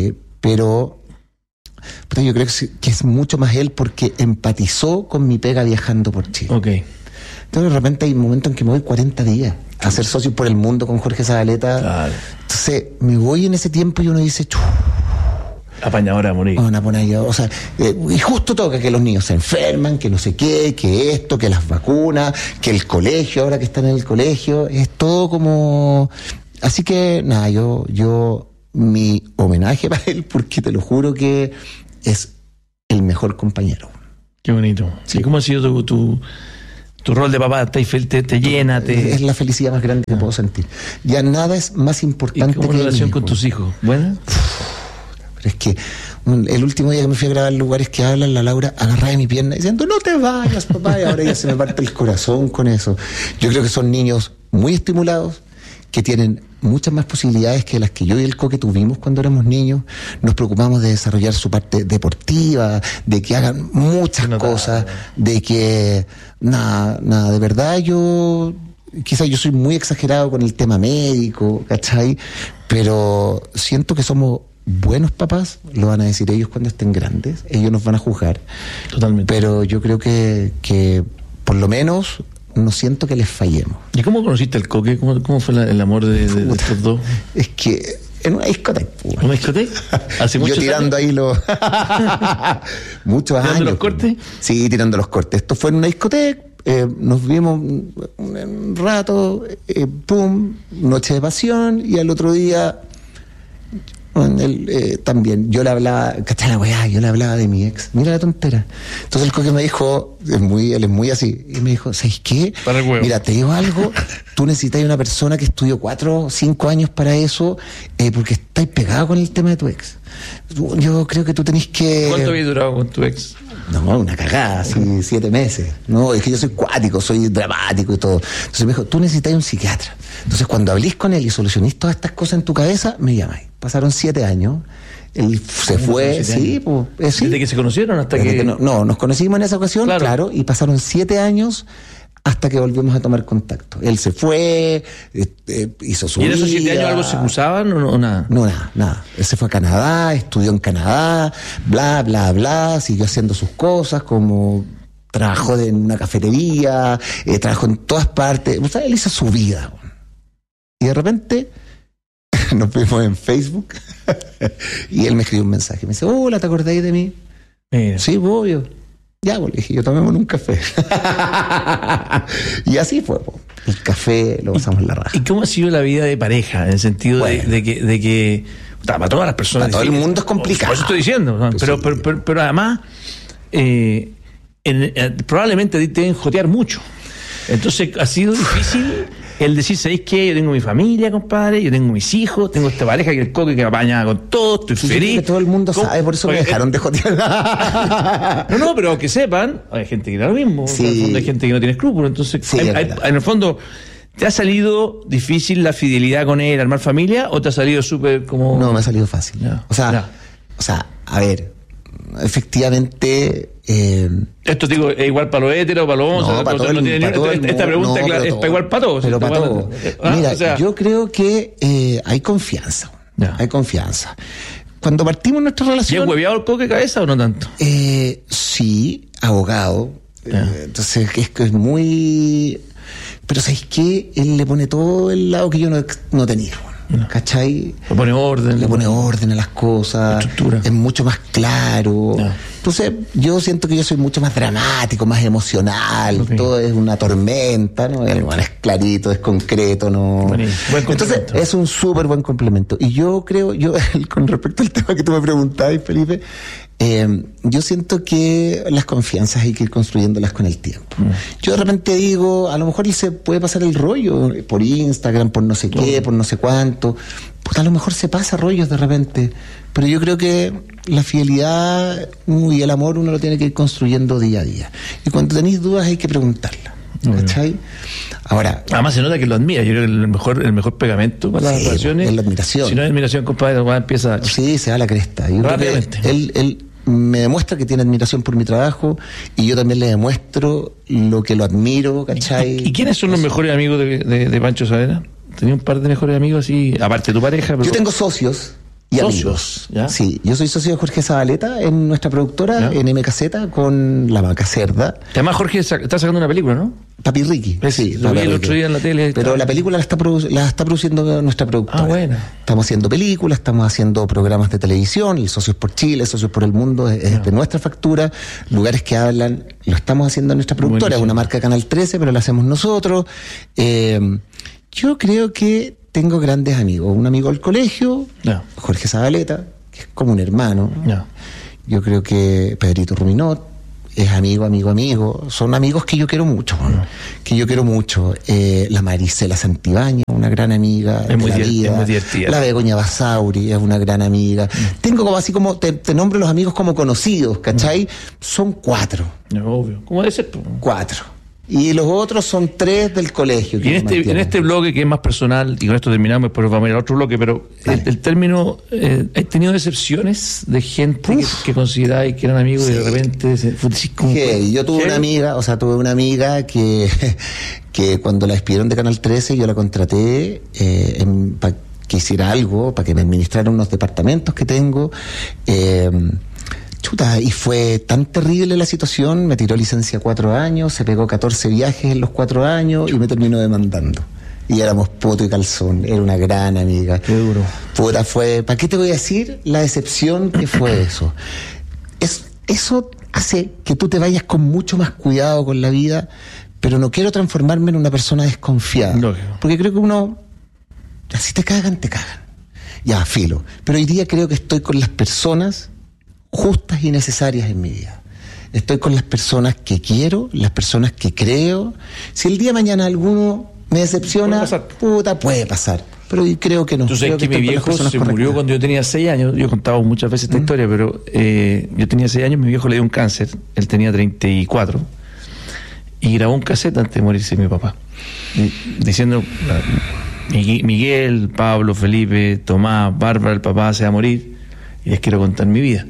pero puta, yo creo que es, que es mucho más él porque empatizó con mi pega viajando por Chile. Okay. Entonces de repente hay momentos en que me voy cuarenta días a hacer Socios por el Mundo con Jorge Zabaleta. Claro. Entonces me voy en ese tiempo y uno dice, Chu, apañadora a morir. Una apañadora, o sea, eh, y justo toca que los niños se enferman, que no sé qué, que esto, que las vacunas, que el colegio, ahora que están en el colegio, es todo como... Así que, nada, yo, yo, mi homenaje para él, porque te lo juro que es el mejor compañero. Qué bonito. Sí. ¿Y cómo ha sido tu, tu, tu rol de papá? ¿Te, te, te llena? Te... Es la felicidad más grande que ah. puedo sentir. Ya nada es más importante. ¿Y cómo que la relación con tus hijos? ¿Buena? Es que el último día que me fui a grabar lugares que hablan, la Laura agarraba de mi pierna diciendo, no te vayas, papá, y ahora ya se me parte el corazón con eso. Yo creo que son niños muy estimulados, que tienen muchas más posibilidades que las que yo y el Coque tuvimos cuando éramos niños. Nos preocupamos de desarrollar su parte deportiva, de que hagan muchas no cosas, nada. de que, nada, nada, de verdad yo... Quizás yo soy muy exagerado con el tema médico, ¿cachai? Pero siento que somos buenos papás, lo van a decir ellos cuando estén grandes, ellos nos van a juzgar. Totalmente. Pero yo creo que, que por lo menos no siento que les fallemos. ¿Y cómo conociste al Coque? ¿Cómo, cómo fue la, el amor de, de, de estos dos? Es que en una discoteca. ¿En una discoteca? ¿Hace mucho Yo tirando años? Ahí los... muchos ¿Tirando años. los cortes? Sí, tirando los cortes. Esto fue en una discoteca. Eh, nos vimos un, un rato, eh, pum, noche de pasión, y al otro día bueno, él, eh, también yo le hablaba, ¿cachai la weá? Yo le hablaba de mi ex, mira la tontera. Entonces el Coque me dijo, es muy, él es muy así, y me dijo, ¿sabes qué? Para el huevo. Mira, te digo algo, tú necesitas una persona que estudió cuatro o cinco años para eso, eh, porque estáis pegado con el tema de tu ex. Yo creo que tú tenés que... ¿Cuánto había durado con tu ex? No, una cagada, así, siete meses. No, es que yo soy cuático, soy dramático y todo. Entonces me dijo, tú necesitas un psiquiatra. Entonces cuando hablís con él y solucionís todas estas cosas en tu cabeza, me llamáis. Pasaron siete años. Él se fue, sí, pues, eh, sí. ¿Desde que se conocieron hasta que...? que no, no, nos conocimos en esa ocasión, claro. claro, y pasaron siete años hasta que volvimos a tomar contacto. Él se fue, eh, eh, hizo su vida. ¿Y en esos siete años algo se cruzaban o no, nada? No, nada, nada. Él se fue a Canadá, estudió en Canadá, bla, bla, bla, siguió haciendo sus cosas, como trabajó en una cafetería, eh, trabajó en todas partes. O sea, él hizo su vida. Y de repente nos vimos en Facebook y él me escribió un mensaje. Me dice, hola, ¿te acordáis de mí? Mira. Sí, obvio. Ya, pues, le dije, yo tomémonos un café. Y así fue, pues. El café lo pasamos en la raja. ¿Y cómo ha sido la vida de pareja? En el sentido bueno. de, de que, de que para todas las personas... Para todo el mundo es complicado. Por eso estoy diciendo. ¿No? Pero, sí. pero, pero, pero además, eh, en, eh, probablemente te deben jotear mucho. Entonces ha sido difícil el decir, ¿sabéis qué? Yo tengo mi familia, compadre, yo tengo mis hijos, tengo esta pareja que el Coque que me apaña con todo, estoy sí, feliz. Que todo el mundo ¿Cómo? sabe, por eso me dejaron de jotear. No, no, pero que sepan, hay gente que da lo mismo, sí. En el fondo hay gente que no tiene escrúpulos, entonces sí, hay, hay, en el fondo, ¿te ha salido difícil la fidelidad con él, armar familia, o te ha salido súper como...? No, me ha salido fácil. Ya, o sea, ya. o sea, a ver, efectivamente... Eh, Esto digo, es igual para los héteros, para los hombres, no, para todo el, no tiene para todo esta, esta pregunta no, es para igual para todos. Pero para todos. ¿Ah? Mira, o sea, yo creo que eh, hay confianza. Ya. Hay confianza. Cuando partimos nuestra relación... ¿Y es hueveado el Coque cabeza o no tanto? Eh, sí, abogado. Eh, entonces es que es muy... Pero ¿sabes qué? Él le pone todo el lado que yo no, no tenía. No. ¿Cachai? Le pone orden. Le pone orden a las cosas. Estructura. Es mucho más claro. No. Entonces, yo siento que yo soy mucho más dramático, más emocional. Okay. Todo es una tormenta, ¿no? El bueno, es clarito, es concreto, ¿no? Entonces, es un súper buen complemento. Y yo creo, yo con respecto al tema que tú me preguntabas, Felipe, eh, yo siento que las confianzas hay que ir construyéndolas con el tiempo. Mm. Yo de repente digo, a lo mejor él se puede pasar el rollo por Instagram, por no sé qué, oh. por no sé cuánto. Pues a lo mejor se pasa rollos de repente. Pero yo creo que la fidelidad y el amor uno lo tiene que ir construyendo día a día. Y cuando tenéis dudas hay que preguntarlas. ¿Cachai? Ahora, además se nota que lo admira. Yo creo que el mejor, el mejor pegamento para sí, las relaciones es la admiración. Si no hay admiración, compadre, empieza. Sí, se da la cresta. Yo rápidamente. Él, él me demuestra que tiene admiración por mi trabajo y yo también le demuestro lo que lo admiro, ¿cachai? ¿Y, y quiénes son los mejores amigos de, de, de Pancho Saavedra? ¿Tenía un par de mejores amigos así, aparte de tu pareja? Pero... Yo tengo socios. y socios, amigos. ¿ya? Sí, yo soy socio de Jorge Zabaleta en nuestra productora, ¿Ya? en M K Z, con La Vaca Cerda. Además, Jorge está sacando una película, ¿no? Papi Ricky. Es, Sí, lo vi el Papi otro Ricky. día en la tele. Pero está... la película la está, produ- la está produciendo nuestra productora. Ah, bueno. Estamos haciendo películas, estamos haciendo programas de televisión, el Socios por Chile, Socios por el Mundo, es, es de nuestra factura. Lugares que hablan, lo estamos haciendo en nuestra productora, es Buenísimo. una marca Canal trece, pero la hacemos nosotros. Eh, yo creo que tengo grandes amigos. Un amigo del colegio, Ya. Jorge Zabaleta, que es como un hermano. Ya. Yo creo que Pedrito Ruminot es amigo, amigo, amigo. Son amigos que yo quiero mucho, ¿no? que yo quiero mucho. Eh, la Marisela Santibáñez, una gran amiga Es de muy la diver- vida. es muy divertida. La Begoña Basauri es una gran amiga. Mm. Tengo como así como, te, te nombro los amigos como conocidos, ¿cachai? Mm. Son cuatro, Ya, obvio. ¿Cómo debe ser? cuatro. Y los otros son tres del colegio. que Y en nos este, en mantienen. este bloque que es más personal, y con esto terminamos, después vamos a ir al otro bloque, pero el, el término, eh, ¿has tenido decepciones de gente que, que consideráis que eran amigos y de repente se, fue decís como- Que yo tuve ¿Qué? una amiga, o sea, tuve una amiga que, que cuando la despidieron de Canal trece, yo la contraté eh, para que hiciera algo, para que me administrara unos departamentos que tengo. Eh, chuta, y fue tan terrible la situación, me tiró licencia cuatro años, se pegó catorce viajes en los cuatro años y me terminó demandando. Y éramos poto y calzón, era una gran amiga. Qué duro. Puta, fue, ¿para qué te voy a decir la decepción que fue eso? Es, eso hace que tú te vayas con mucho más cuidado con la vida, pero no quiero transformarme en una persona desconfiada. Lógico. Porque creo que uno, si te cagan, te cagan. Ya, filo. Pero hoy día creo que estoy con las personas justas y necesarias en mi vida. Estoy con las personas que quiero, las personas que creo. Si el día de mañana alguno me decepciona, Puede pasar. puta, puede pasar. Pero yo creo que no. Tú sabes Creo que, mi estoy con las viejo personas se correctas. murió cuando yo tenía seis años. Yo he contado muchas veces esta historia, pero eh, yo tenía seis años, mi viejo le dio un cáncer, él tenía treinta y cuatro, y grabó un cassette antes de morirse mi papá, y- diciendo, ah, Miguel, Miguel, Pablo, Felipe, Tomás, Bárbara, el papá se va a morir, y les quiero contar mi vida.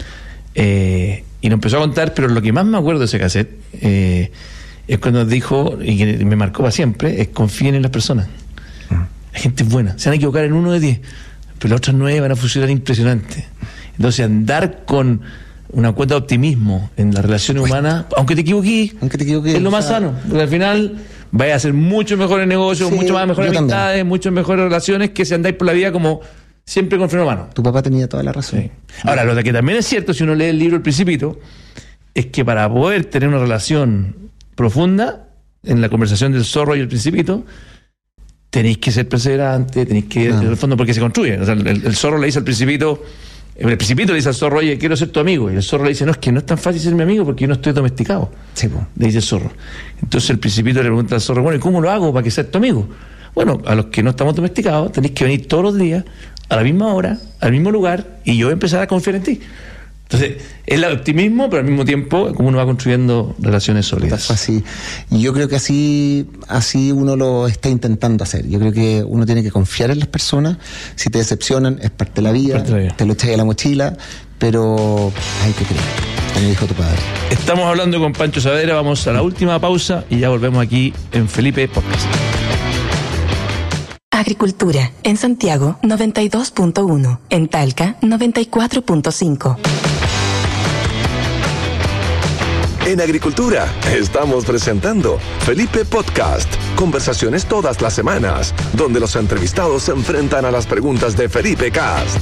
Eh, y nos empezó a contar, pero lo que más me acuerdo de ese cassette eh, es cuando dijo, y que me marcó para siempre, es confíen en las personas. La gente es buena, se van a equivocar en uno de diez, pero las otras nueve van a funcionar impresionante. Entonces, andar con una cuota de optimismo en las relaciones humanas, aunque te equivoques, Aunque te equivoques, es lo o más sea, sano, porque al final vais a hacer muchos mejores negocios, Sí, mucho más mejores yo también. amistades, muchas mejores relaciones que si andáis por la vida como siempre con freno a mano. Tu papá tenía toda la razón. Sí. Ahora, lo que también es cierto, si uno lee el libro El Principito, es que para poder tener una relación profunda, en la conversación del zorro y el Principito, tenéis que ser perseverante, tenéis que, Ah. en el fondo, porque se construye. O sea, el, el zorro le dice al Principito, el Principito le dice al zorro, oye, quiero ser tu amigo. Y el zorro le dice, no, es que no es tan fácil ser mi amigo porque yo no estoy domesticado. Sí, po. Le dice el zorro. Entonces el Principito le pregunta al zorro, bueno, ¿y cómo lo hago para que seas tu amigo? Bueno, a los que no estamos domesticados, tenéis que venir todos los días, a la misma hora, al mismo lugar, y yo voy a empezar a confiar en ti. Entonces, es el optimismo, pero al mismo tiempo, como uno va construyendo relaciones sólidas. Así. Y yo creo que así, así uno lo está intentando hacer. Yo creo que uno tiene que confiar en las personas. Si te decepcionan, es parte de la vida, Parte de la vida. te lo echas a la mochila, pero hay que creer, como dijo tu padre. Estamos hablando con Pancho Saavedra, vamos a la última pausa y ya volvemos aquí en Felipe Podcast. Agricultura. En Santiago, noventa y dos punto uno. En Talca, noventa y cuatro punto cinco. En Agricultura estamos presentando Felipe Podcast. Conversaciones todas las semanas, donde los entrevistados se enfrentan a las preguntas de Felipe Cast.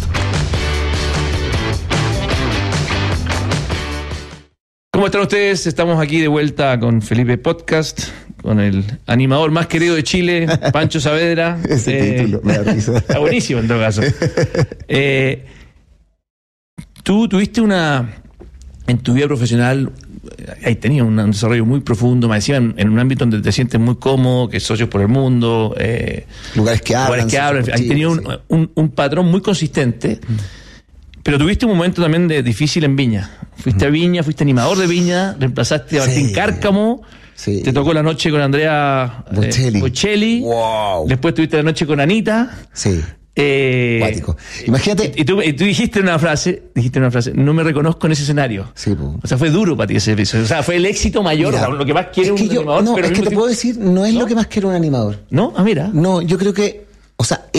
¿Cómo están ustedes? Estamos aquí de vuelta con Felipe Podcast, con el animador más querido de Chile, Pancho Saavedra. Ese título, me da risa. Está buenísimo en todo caso. Eh, tú tuviste una, en tu vida profesional, has tenido un, un desarrollo muy profundo, me decían, en, en un ámbito donde te sientes muy cómodo, que Socios por el Mundo, eh, Lugares que hablan. lugares que hablan, Socios por has Chile, tenido un, sí. un, un patrón muy consistente. Pero tuviste un momento también de difícil en Viña. Fuiste a Viña, fuiste animador de Viña, reemplazaste a Martín Sí. Cárcamo, Sí. te tocó la noche con Andrea eh, Bocelli. Bocelli, Wow. después tuviste la noche con Anita. Sí. Eh, Cuático. Imagínate. Y, y tú, y tú dijiste una frase, dijiste una frase, no me reconozco en ese escenario. Sí, po. O sea, fue duro para ti ese episodio. O sea, fue el éxito mayor, Mira, o sea, lo que más quiere es que un yo- animador. No, pero al es que mismo te tiempo- puedo decir, no es ¿No? lo que más quiere un animador. ¿No? Ah, mira. No, yo creo que, o sea, es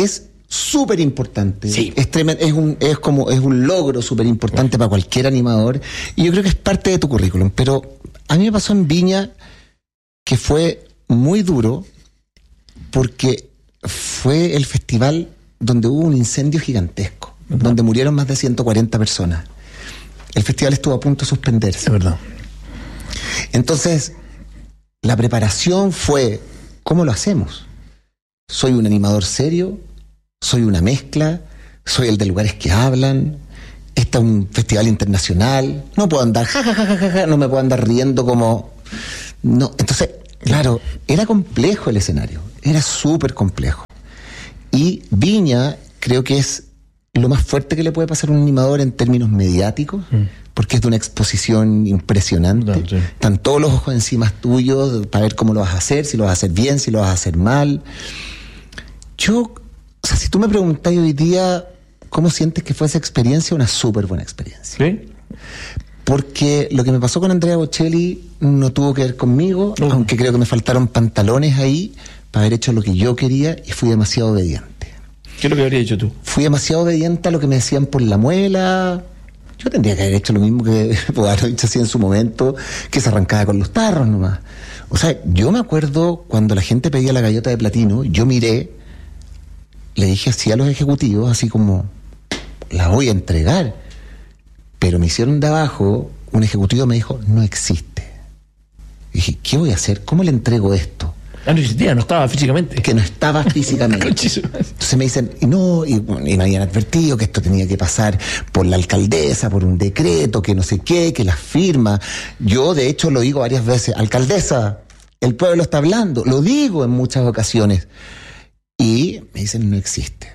súper importante. Sí. Es, tremen- es, un, es, como, es un logro súper importante para cualquier animador. Y yo creo que es parte de tu currículum. Pero a mí me pasó en Viña que fue muy duro porque fue el festival donde hubo un incendio gigantesco, ¿verdad? Donde murieron más de ciento cuarenta personas. El festival estuvo a punto de suspenderse. Es verdad. Entonces, la preparación fue, ¿cómo lo hacemos? ¿Soy un animador serio? ¿Soy una mezcla? ¿Soy el de lugares que hablan? ¿Este es un festival internacional? No puedo andar, ja, ja, ja, ja, ja, no me puedo andar riendo como... No, entonces, claro, era complejo el escenario, era súper complejo. Y Viña creo que es lo más fuerte que le puede pasar a un animador en términos mediáticos, mm. porque es de una exposición impresionante. No, sí. Están todos los ojos encima tuyos para ver cómo lo vas a hacer, si lo vas a hacer bien, si lo vas a hacer mal. Yo, o sea, si tú me preguntas hoy día cómo sientes que fue esa experiencia, una súper buena experiencia. ¿Sí? Porque lo que me pasó con Andrea Bocelli no tuvo que ver conmigo, uh. aunque creo que me faltaron pantalones ahí para haber hecho lo que yo quería y fui demasiado obediente. ¿Qué es lo que habrías hecho tú? Fui demasiado obediente a lo que me decían por la muela. Yo tendría que haber hecho lo mismo que pude haber hecho así en su momento, que se arrancaba con los tarros nomás. O sea, yo me acuerdo cuando la gente pedía la gaviota de platino, yo miré, le dije así a los ejecutivos, así como, la voy a entregar. Pero me hicieron de abajo, un ejecutivo me dijo, no existe. Y dije, ¿qué voy a hacer? ¿Cómo le entrego esto? Ah, no existía, no estaba físicamente. Que no estaba físicamente. Entonces me dicen, y no, y, y me habían advertido que esto tenía que pasar por la alcaldesa, por un decreto, que no sé qué, que las firmas. Yo, de hecho, lo digo varias veces, alcaldesa, el pueblo está hablando. Lo digo en muchas ocasiones. Y me dicen, no existe.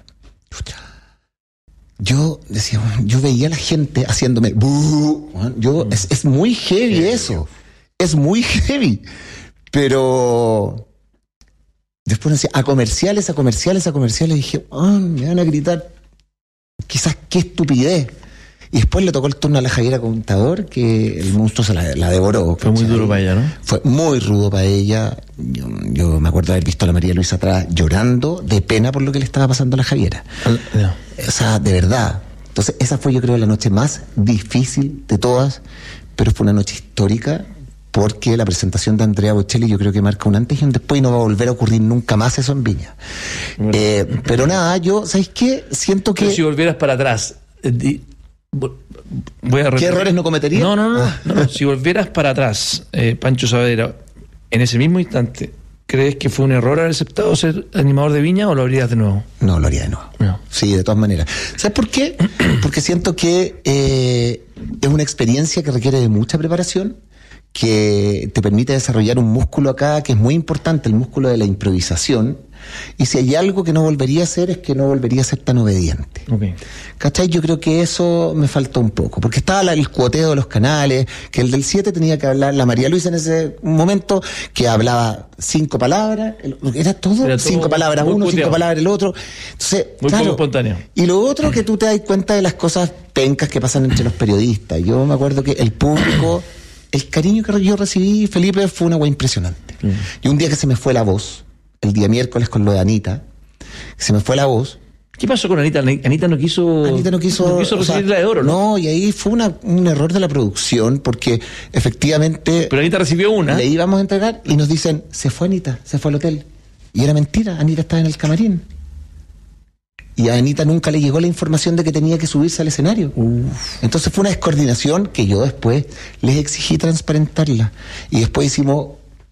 Yo decía, yo veía a la gente haciéndome, ¡buh! Yo, es, es muy heavy eso. Es muy heavy. Pero... después decía, a comerciales, a comerciales, a comerciales. Y dije, oh, me van a gritar, quizás qué estupidez. Y después le tocó el turno a la Javiera Contador, que el monstruo se la, la devoró. Fue muy duro para ella, ¿no? Fue muy rudo para ella. Yo, yo me acuerdo de haber visto a la María Luisa atrás llorando de pena por lo que le estaba pasando a la Javiera. Yeah. O sea, de verdad. Entonces, esa fue, yo creo, la noche más difícil de todas, pero fue una noche histórica. Porque la presentación de Andrea Bocelli yo creo que marca un antes y un después y no va a volver a ocurrir nunca más eso en Viña. Bueno. Eh, pero nada, yo, ¿sabes qué? Siento que... Pero si volvieras para atrás, eh, voy a ¿qué errores no cometería? No, no, no. Ah. no, no. Si volvieras para atrás, eh, Pancho Saavedra, en ese mismo instante, ¿crees que fue un error haber aceptado ser animador de Viña o lo harías de nuevo? No, lo haría de nuevo. No. Sí, de todas maneras. ¿Sabes por qué? Porque siento que eh, es una experiencia que requiere de mucha preparación, que te permite desarrollar un músculo acá que es muy importante, el músculo de la improvisación. Y si hay algo que no volvería a hacer es que no volvería a ser tan obediente. Okay. ¿Cachai? Yo creo que eso me faltó un poco, porque estaba la, el cuoteo de los canales, que el del siete tenía que hablar, la María Luisa en ese momento, que hablaba cinco palabras, era todo, era todo cinco palabras uno, cuoteado. Cinco palabras el otro. Entonces, muy claro, poco espontáneo. Y lo otro, que tú te das cuenta de las cosas pencas que pasan entre los periodistas. Yo me acuerdo que el público... el cariño que yo recibí, Felipe, fue una hueá impresionante. Mm. Y un día que se me fue la voz, el día miércoles con lo de Anita, se me fue la voz. ¿Qué pasó con Anita? Anita no quiso... Anita no quiso... No quiso recibir, o sea, la de oro, ¿no? No, y ahí fue una, un error de la producción, porque efectivamente... Pero Anita recibió una. Le íbamos a entregar y nos dicen, se fue Anita, se fue al hotel. Y era mentira, Anita estaba en el camarín. Y a Anita nunca le llegó la información de que tenía que subirse al escenario. Uf. Entonces fue una descoordinación que yo después les exigí transparentarla. Y después hicimos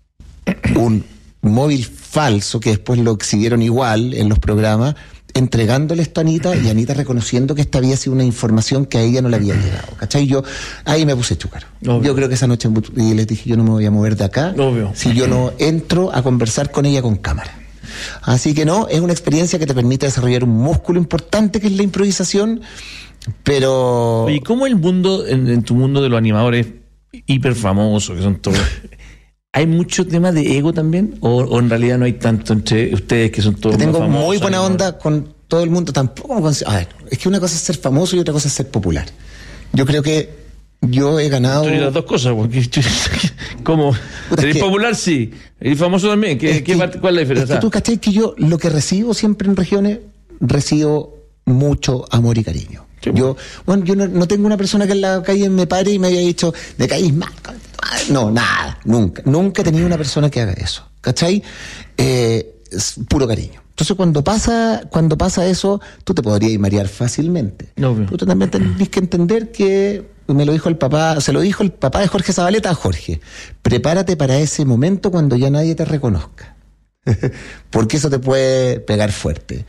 un móvil falso, que después lo exhibieron igual en los programas, entregándole esto a Anita y Anita reconociendo que esta había sido una información que a ella no le había llegado. ¿Cachai? Yo ahí me puse chúcaro. Obvio. Yo creo que esa noche y les dije, yo no me voy a mover de acá Obvio. si yo no entro a conversar con ella con cámara. Así que no, es una experiencia que te permite desarrollar un músculo importante que es la improvisación, pero... Oye, ¿cómo el mundo, en, en tu mundo de los animadores hiper famosos, que son todos... ¿hay mucho tema de ego también? ¿O, o en realidad no hay tanto entre ustedes que son todos Yo tengo más famosos, muy buena animadores? onda con todo el mundo, tampoco... A ver, es que una cosa es ser famoso y otra cosa es ser popular. Yo creo que yo he ganado... Tú las dos cosas, porque... ¿Cómo? ¿Eres que, popular? Sí. ¿Eres famoso también? ¿Qué, qué, que, ¿Cuál es la diferencia? Es que tú cachai que yo lo que recibo siempre en regiones recibo mucho amor y cariño. Sí, yo, bueno, yo no, no tengo una persona que en la calle me pare y me haya dicho, me caís mal. No, nada, nunca. Nunca he tenido una persona que haga eso. ¿Cachai? Eh, es puro cariño. Entonces cuando pasa, cuando pasa eso, tú te podrías marear fácilmente. No, pero tú también tenés que entender que, me lo dijo el papá, se lo dijo el papá de Jorge Zabaleta a Jorge, prepárate para ese momento cuando ya nadie te reconozca. Porque eso te puede pegar fuerte.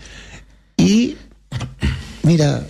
Y mira,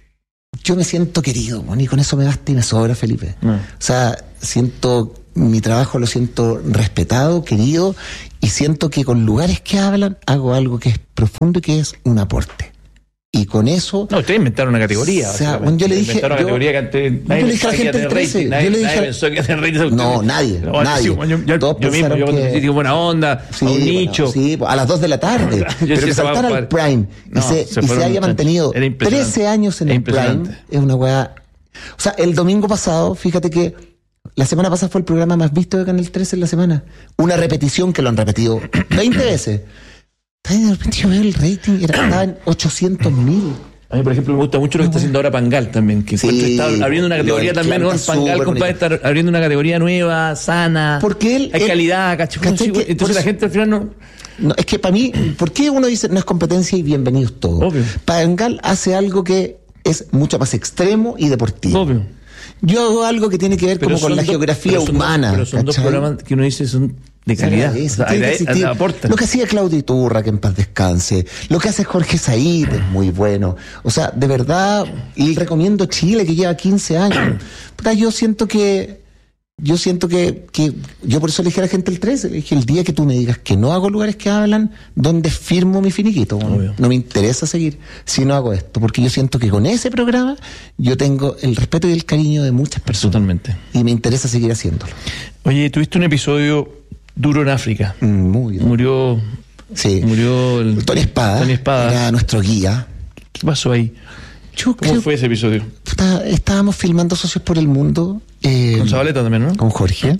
yo me siento querido, y con eso me basta y me sobra, Felipe. No. O sea, siento, mi trabajo lo siento respetado, querido, y siento que con lugares que hablan hago algo que es profundo y que es un aporte. Y con eso... No, ustedes inventaron una categoría. O sea, bueno, yo le dije... Inventaron una yo, categoría que antes... Nadie, yo le dije a la gente del trece. Nadie, yo le dije, nadie pensó que hacer rating. No, nadie, no, nadie. Sí, yo, yo, Todos yo mismo, yo cuando que... digo buena onda, sí, a un bueno, nicho. Sí, a las dos de la tarde. pero que saltara al Prime y no, se, se, y se haya mantenido trece años en el Prime es una weá... O sea, el domingo pasado, fíjate que la semana pasada fue el programa más visto de Canal trece en la semana. Una repetición que lo han repetido veinte veces. De repente yo veo el rating, era, estaba en ochocientos mil. A mí, por ejemplo, me gusta mucho lo que está haciendo ahora Pangal también, que sí, está abriendo una categoría también, ¿no? Pangal, compadre, está abriendo una categoría nueva, sana. Porque él... Hay él, calidad, cacho. Entonces eso, la gente al final no... no... Es que para mí, ¿por qué uno dice no es competencia y bienvenidos todos? Obvio. Pangal hace algo que es mucho más extremo y deportivo. Obvio. Yo hago algo que tiene que ver pero como con la do, geografía pero humana. Dos, pero son ¿cachai? Dos programas que uno dice son de calidad. O sea, hay, hay, hay, lo que hacía Claudio Iturra, que en paz descanse. Lo que hace Jorge Said es muy bueno. O sea, de verdad, y recomiendo Chile, que lleva quince años. Puta, yo siento que... Yo siento que, que... Yo por eso le dije a la gente el trece. Le dije, el día que tú me digas que no hago lugares que hablan, ¿dónde firmo mi finiquito? Bueno, no me interesa seguir si no hago esto. Porque yo siento que con ese programa yo tengo el respeto y el cariño de muchas personas. Totalmente. Y me interesa seguir haciéndolo. Oye, tuviste un episodio duro en África. Mm, muy duro. Murió... Sí. Murió el... Tony Espada. Tony Espada. Era nuestro guía. ¿Qué pasó ahí? Yo ¿Cómo creo, fue ese episodio? Puta, estábamos filmando Socios por el Mundo. Eh, con Zabaleta también, ¿no? Con Jorge.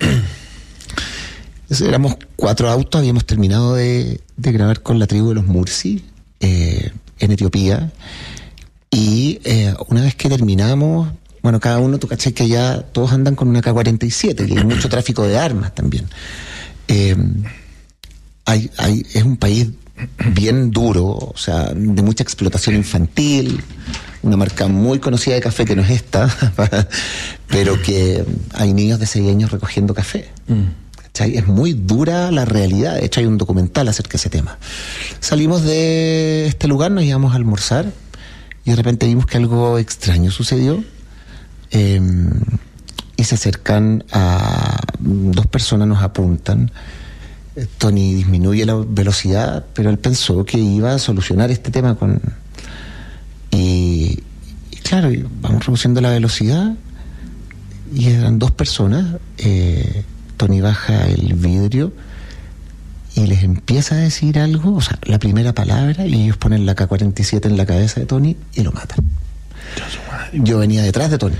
Éramos cuatro autos, habíamos terminado de, de grabar con la tribu de los Mursi eh, en Etiopía. Y eh, una vez que terminamos, bueno, cada uno, tú cachai que ya todos andan con una K cuarenta y siete, que hay mucho tráfico de armas también. Eh, hay, hay, es un país bien duro, o sea, de mucha explotación infantil, una marca muy conocida de café que no es esta, pero que hay niños de seis años recogiendo café. Mm. ¿Cachai? Es muy dura la realidad. De hecho, hay un documental acerca de ese tema. Salimos de este lugar, nos íbamos a almorzar y de repente vimos que algo extraño sucedió. Eh, y se acercan a dos personas, nos apuntan. Tony disminuye la velocidad, pero él pensó que iba a solucionar este tema con... Y, y claro, vamos reduciendo la velocidad y eran dos personas. eh, Tony baja el vidrio y les empieza a decir algo, o sea, la primera palabra, y ellos ponen la K cuarenta y siete en la cabeza de Tony y lo matan. Yo venía detrás de Tony.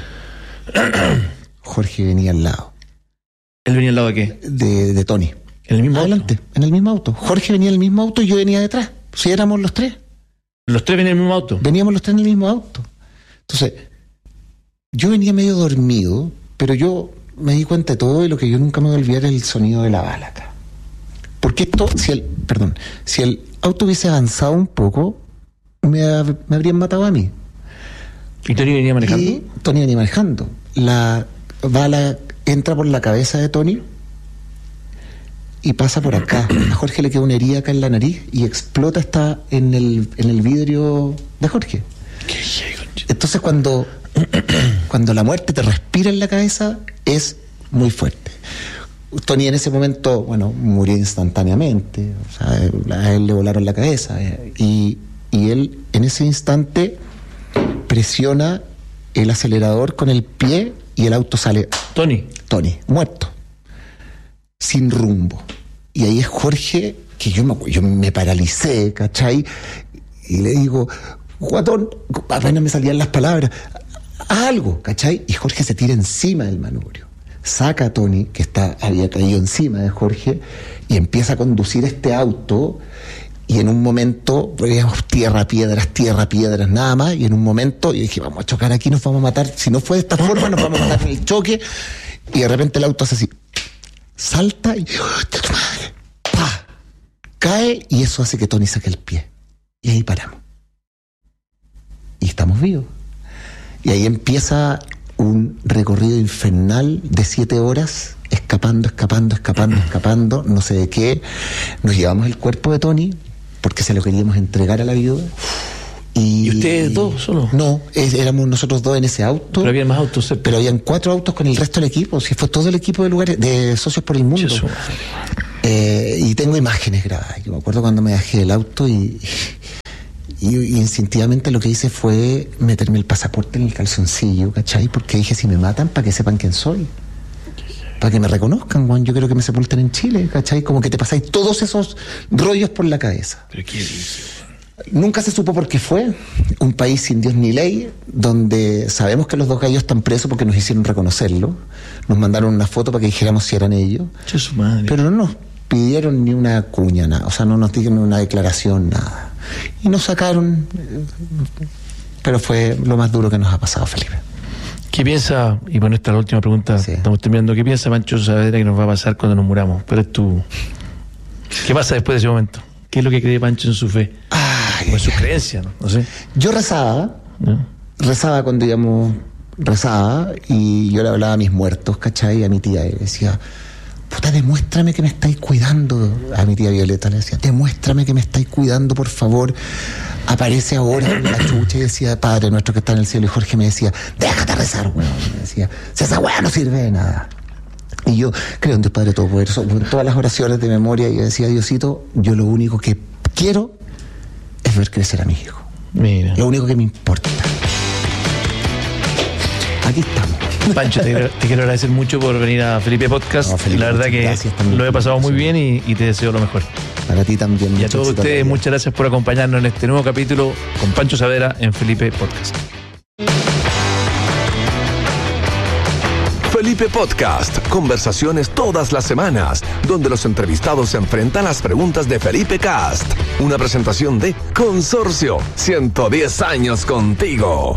Jorge venía al lado. ¿Él venía al lado de qué? De, de Tony. ¿En el mismo Adelante, auto? En el mismo auto. Jorge venía en el mismo auto y yo venía detrás. Si éramos los tres. ¿Los tres venían en el mismo auto? Veníamos los tres en el mismo auto. Entonces, yo venía medio dormido, pero yo me di cuenta de todo y lo que yo nunca me voy a olvidar es el sonido de la bala acá. Porque esto, si el, perdón, si el auto hubiese avanzado un poco, me, me habrían matado a mí. ¿Y Tony venía manejando? Y Tony venía manejando. La bala entra por la cabeza de Tony y pasa por acá. A Jorge le queda una herida acá en la nariz y explota hasta en el, en el vidrio de Jorge. Entonces cuando, cuando la muerte te respira en la cabeza es muy fuerte. Tony en ese momento, bueno, murió instantáneamente. O sea, a él le volaron la cabeza. Y, y él en ese instante presiona el acelerador con el pie y el auto sale. Tony. Tony, muerto. Sin rumbo. Y ahí es Jorge, que yo me, yo me paralicé, ¿cachai? Y le digo, guatón, apenas me salían las palabras, haz algo, ¿cachai? Y Jorge se tira encima del manubrio. Saca a Tony, que está, había caído encima de Jorge, y empieza a conducir este auto. y en un momento veíamos tierra, piedras, tierra, piedras, nada más, y en un momento yo dije, vamos a chocar aquí, nos vamos a matar, si no fue de esta forma nos vamos a matar en el choque, y de repente el auto hace así, salta y ¡pah! Cae, y eso hace que Tony saque el pie, y ahí paramos, y estamos vivos, y ahí empieza un recorrido infernal de siete horas, escapando, escapando, escapando, escapando, no sé de qué. Nos llevamos el cuerpo de Tony porque se lo queríamos entregar a la viuda. ¿Y, ¿Y ustedes dos solo? No, es, éramos nosotros dos en ese auto. Pero había más autos cerca. Pero habían cuatro autos con el resto del equipo. Si fue todo el equipo de lugares de Socios por el Mundo. Eh, y tengo imágenes grabadas. Yo me acuerdo cuando me bajé del auto y... Y, y instintivamente lo que hice fue meterme el pasaporte en el calzoncillo, ¿cachai? Porque dije, si me matan, para que sepan quién soy. Para que me reconozcan, Juan. Yo quiero que me sepulten en Chile, ¿cachai? Como que te pasáis todos esos rollos por la cabeza. ¿Pero qué dice? Nunca se supo por qué fue. Un país sin Dios ni ley, donde sabemos que los dos gallos están presos porque nos hicieron reconocerlo. Nos mandaron una foto para que dijéramos si eran ellos. Che, su madre. Pero no nos pidieron ni una cuña, nada. O sea, no nos dieron una declaración, nada. Y nos sacaron, pero fue lo más duro que nos ha pasado, Felipe. ¿Qué piensa, y bueno, esta es la última pregunta, sí. Estamos terminando, ¿qué piensa Pancho Saavedra que nos va a pasar cuando nos muramos? Pero es tu... ¿Qué pasa después de ese momento? ¿Qué es lo que cree Pancho en su fe? Ay, o en sus creencias, ¿no? No sé. Yo rezaba, ¿no? rezaba cuando íbamos, rezaba, y yo le hablaba a mis muertos, ¿cachai? A mi tía, y decía... Puta, demuéstrame que me estáis cuidando. A mi tía Violeta le decía, demuéstrame que me estáis cuidando, por favor. Aparece ahora en la chucha y decía, Padre nuestro que está en el cielo. Y Jorge me decía, déjate rezar, weón. Me decía, si esa weá no sirve de nada. Y yo creo en Dios Padre Todopoderoso. En todas las oraciones de memoria, y yo decía, Diosito, yo lo único que quiero es ver crecer a mi hijo. Mira. Lo único que me importa. Aquí estamos. Pancho, te, te quiero agradecer mucho por venir a Felipe Podcast. No, Felipe, la verdad que lo he pasado muy bien y, y te deseo lo mejor. Para ti también. Y a todos ustedes, muchas gracias por acompañarnos en este nuevo capítulo con Pancho Saavedra en Felipe Podcast. Felipe Podcast, conversaciones todas las semanas, donde los entrevistados se enfrentan a las preguntas de Felipe Cast. Una presentación de Consorcio, ciento diez años contigo.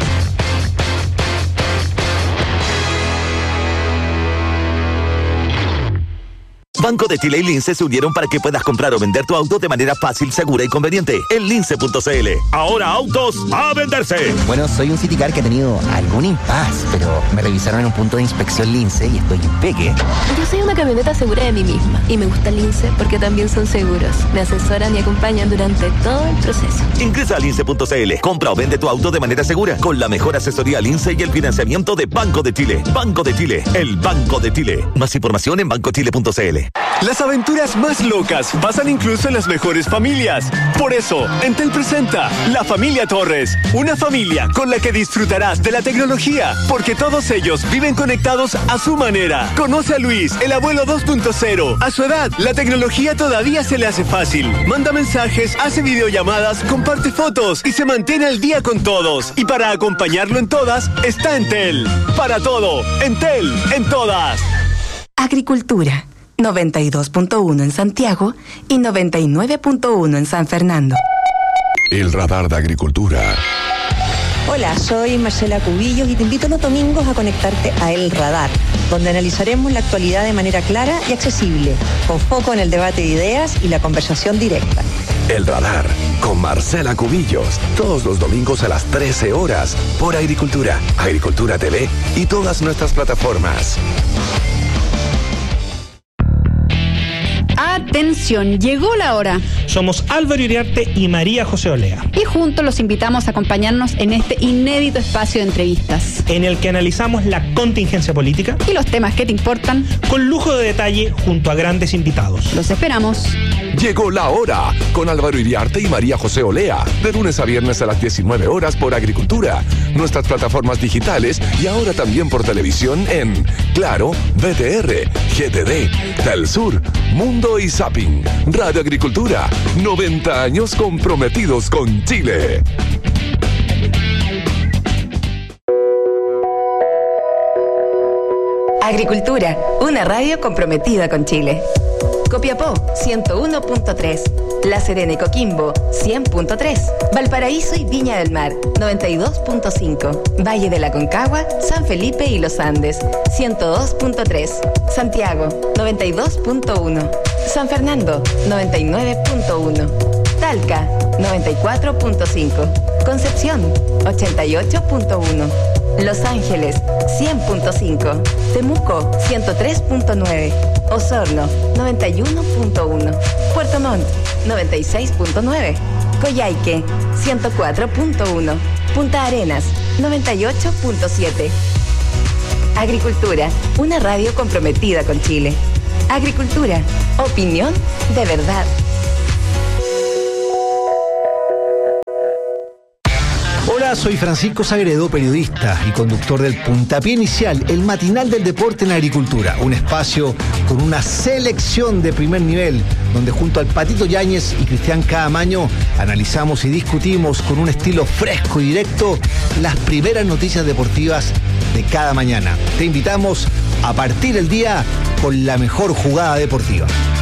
Banco de Chile y Lince se unieron para que puedas comprar o vender tu auto de manera fácil, segura y conveniente en lince punto c l. Ahora autos a venderse. Bueno, soy un Citicar que ha tenido algún impas, pero me revisaron en un punto de inspección Lince y estoy impeque. Yo soy una camioneta segura de mí misma y me gusta Lince porque también son seguros. Me asesoran y acompañan durante todo el proceso. Ingresa a lince punto c l. Compra o vende tu auto de manera segura con la mejor asesoría Lince y el financiamiento de Banco de Chile. Banco de Chile, el Banco de Chile. Más información en banco chile punto c l. Las aventuras más locas pasan incluso en las mejores familias. Por eso, Entel presenta La Familia Torres, una familia con la que disfrutarás de la tecnología, porque todos ellos viven conectados a su manera. Conoce a Luis, el abuelo dos punto cero. A su edad, la tecnología todavía se le hace fácil. Manda mensajes, hace videollamadas, comparte fotos y se mantiene al día con todos. Y para acompañarlo en todas, está Entel. Para todo, Entel, en todas. Agricultura. noventa y dos punto uno en Santiago y noventa y nueve punto uno en San Fernando. El radar de Agricultura. Hola, soy Marcela Cubillos y te invito los domingos a conectarte a El Radar, donde analizaremos la actualidad de manera clara y accesible, con foco en el debate de ideas y la conversación directa. El Radar, con Marcela Cubillos, todos los domingos a las trece horas, por Agricultura, Agricultura T V y todas nuestras plataformas. Atención, llegó la hora. Somos Álvaro Iriarte y María José Olea. Y juntos los invitamos a acompañarnos en este inédito espacio de entrevistas, en el que analizamos la contingencia política y los temas que te importan, con lujo de detalle junto a grandes invitados. Los esperamos. Llegó la hora, con Álvaro Iriarte y María José Olea, de lunes a viernes a las diecinueve horas por Agricultura, nuestras plataformas digitales y ahora también por televisión en Claro, B T R, G T D, Telsur, Mundo y Zapping. Radio Agricultura, noventa años comprometidos con Chile. Agricultura, una radio comprometida con Chile. Copiapó, ciento uno punto tres. La Serena y Coquimbo, cien punto tres. Valparaíso y Viña del Mar, noventa y dos punto cinco. Valle de la Concagua, San Felipe y Los Andes, ciento dos punto tres. Santiago, noventa y dos punto uno. San Fernando, noventa y nueve punto uno. Talca, noventa y cuatro punto cinco. Concepción, ochenta y ocho punto uno. Los Ángeles, cien punto cinco. Temuco, ciento tres punto nueve. Osorno, noventa y uno punto uno. Puerto Montt, noventa y seis punto nueve. Coyhaique, ciento cuatro punto uno. Punta Arenas, noventa y ocho punto siete. Agricultura, una radio comprometida con Chile. Agricultura, opinión de verdad. Hola, soy Francisco Sagredo, periodista y conductor del Puntapié Inicial, el matinal del deporte en agricultura. Un espacio con una selección de primer nivel, donde junto al Patito Yáñez y Cristian Caamaño analizamos y discutimos con un estilo fresco y directo las primeras noticias deportivas de cada mañana. Te invitamos a partir el día con la mejor jugada deportiva.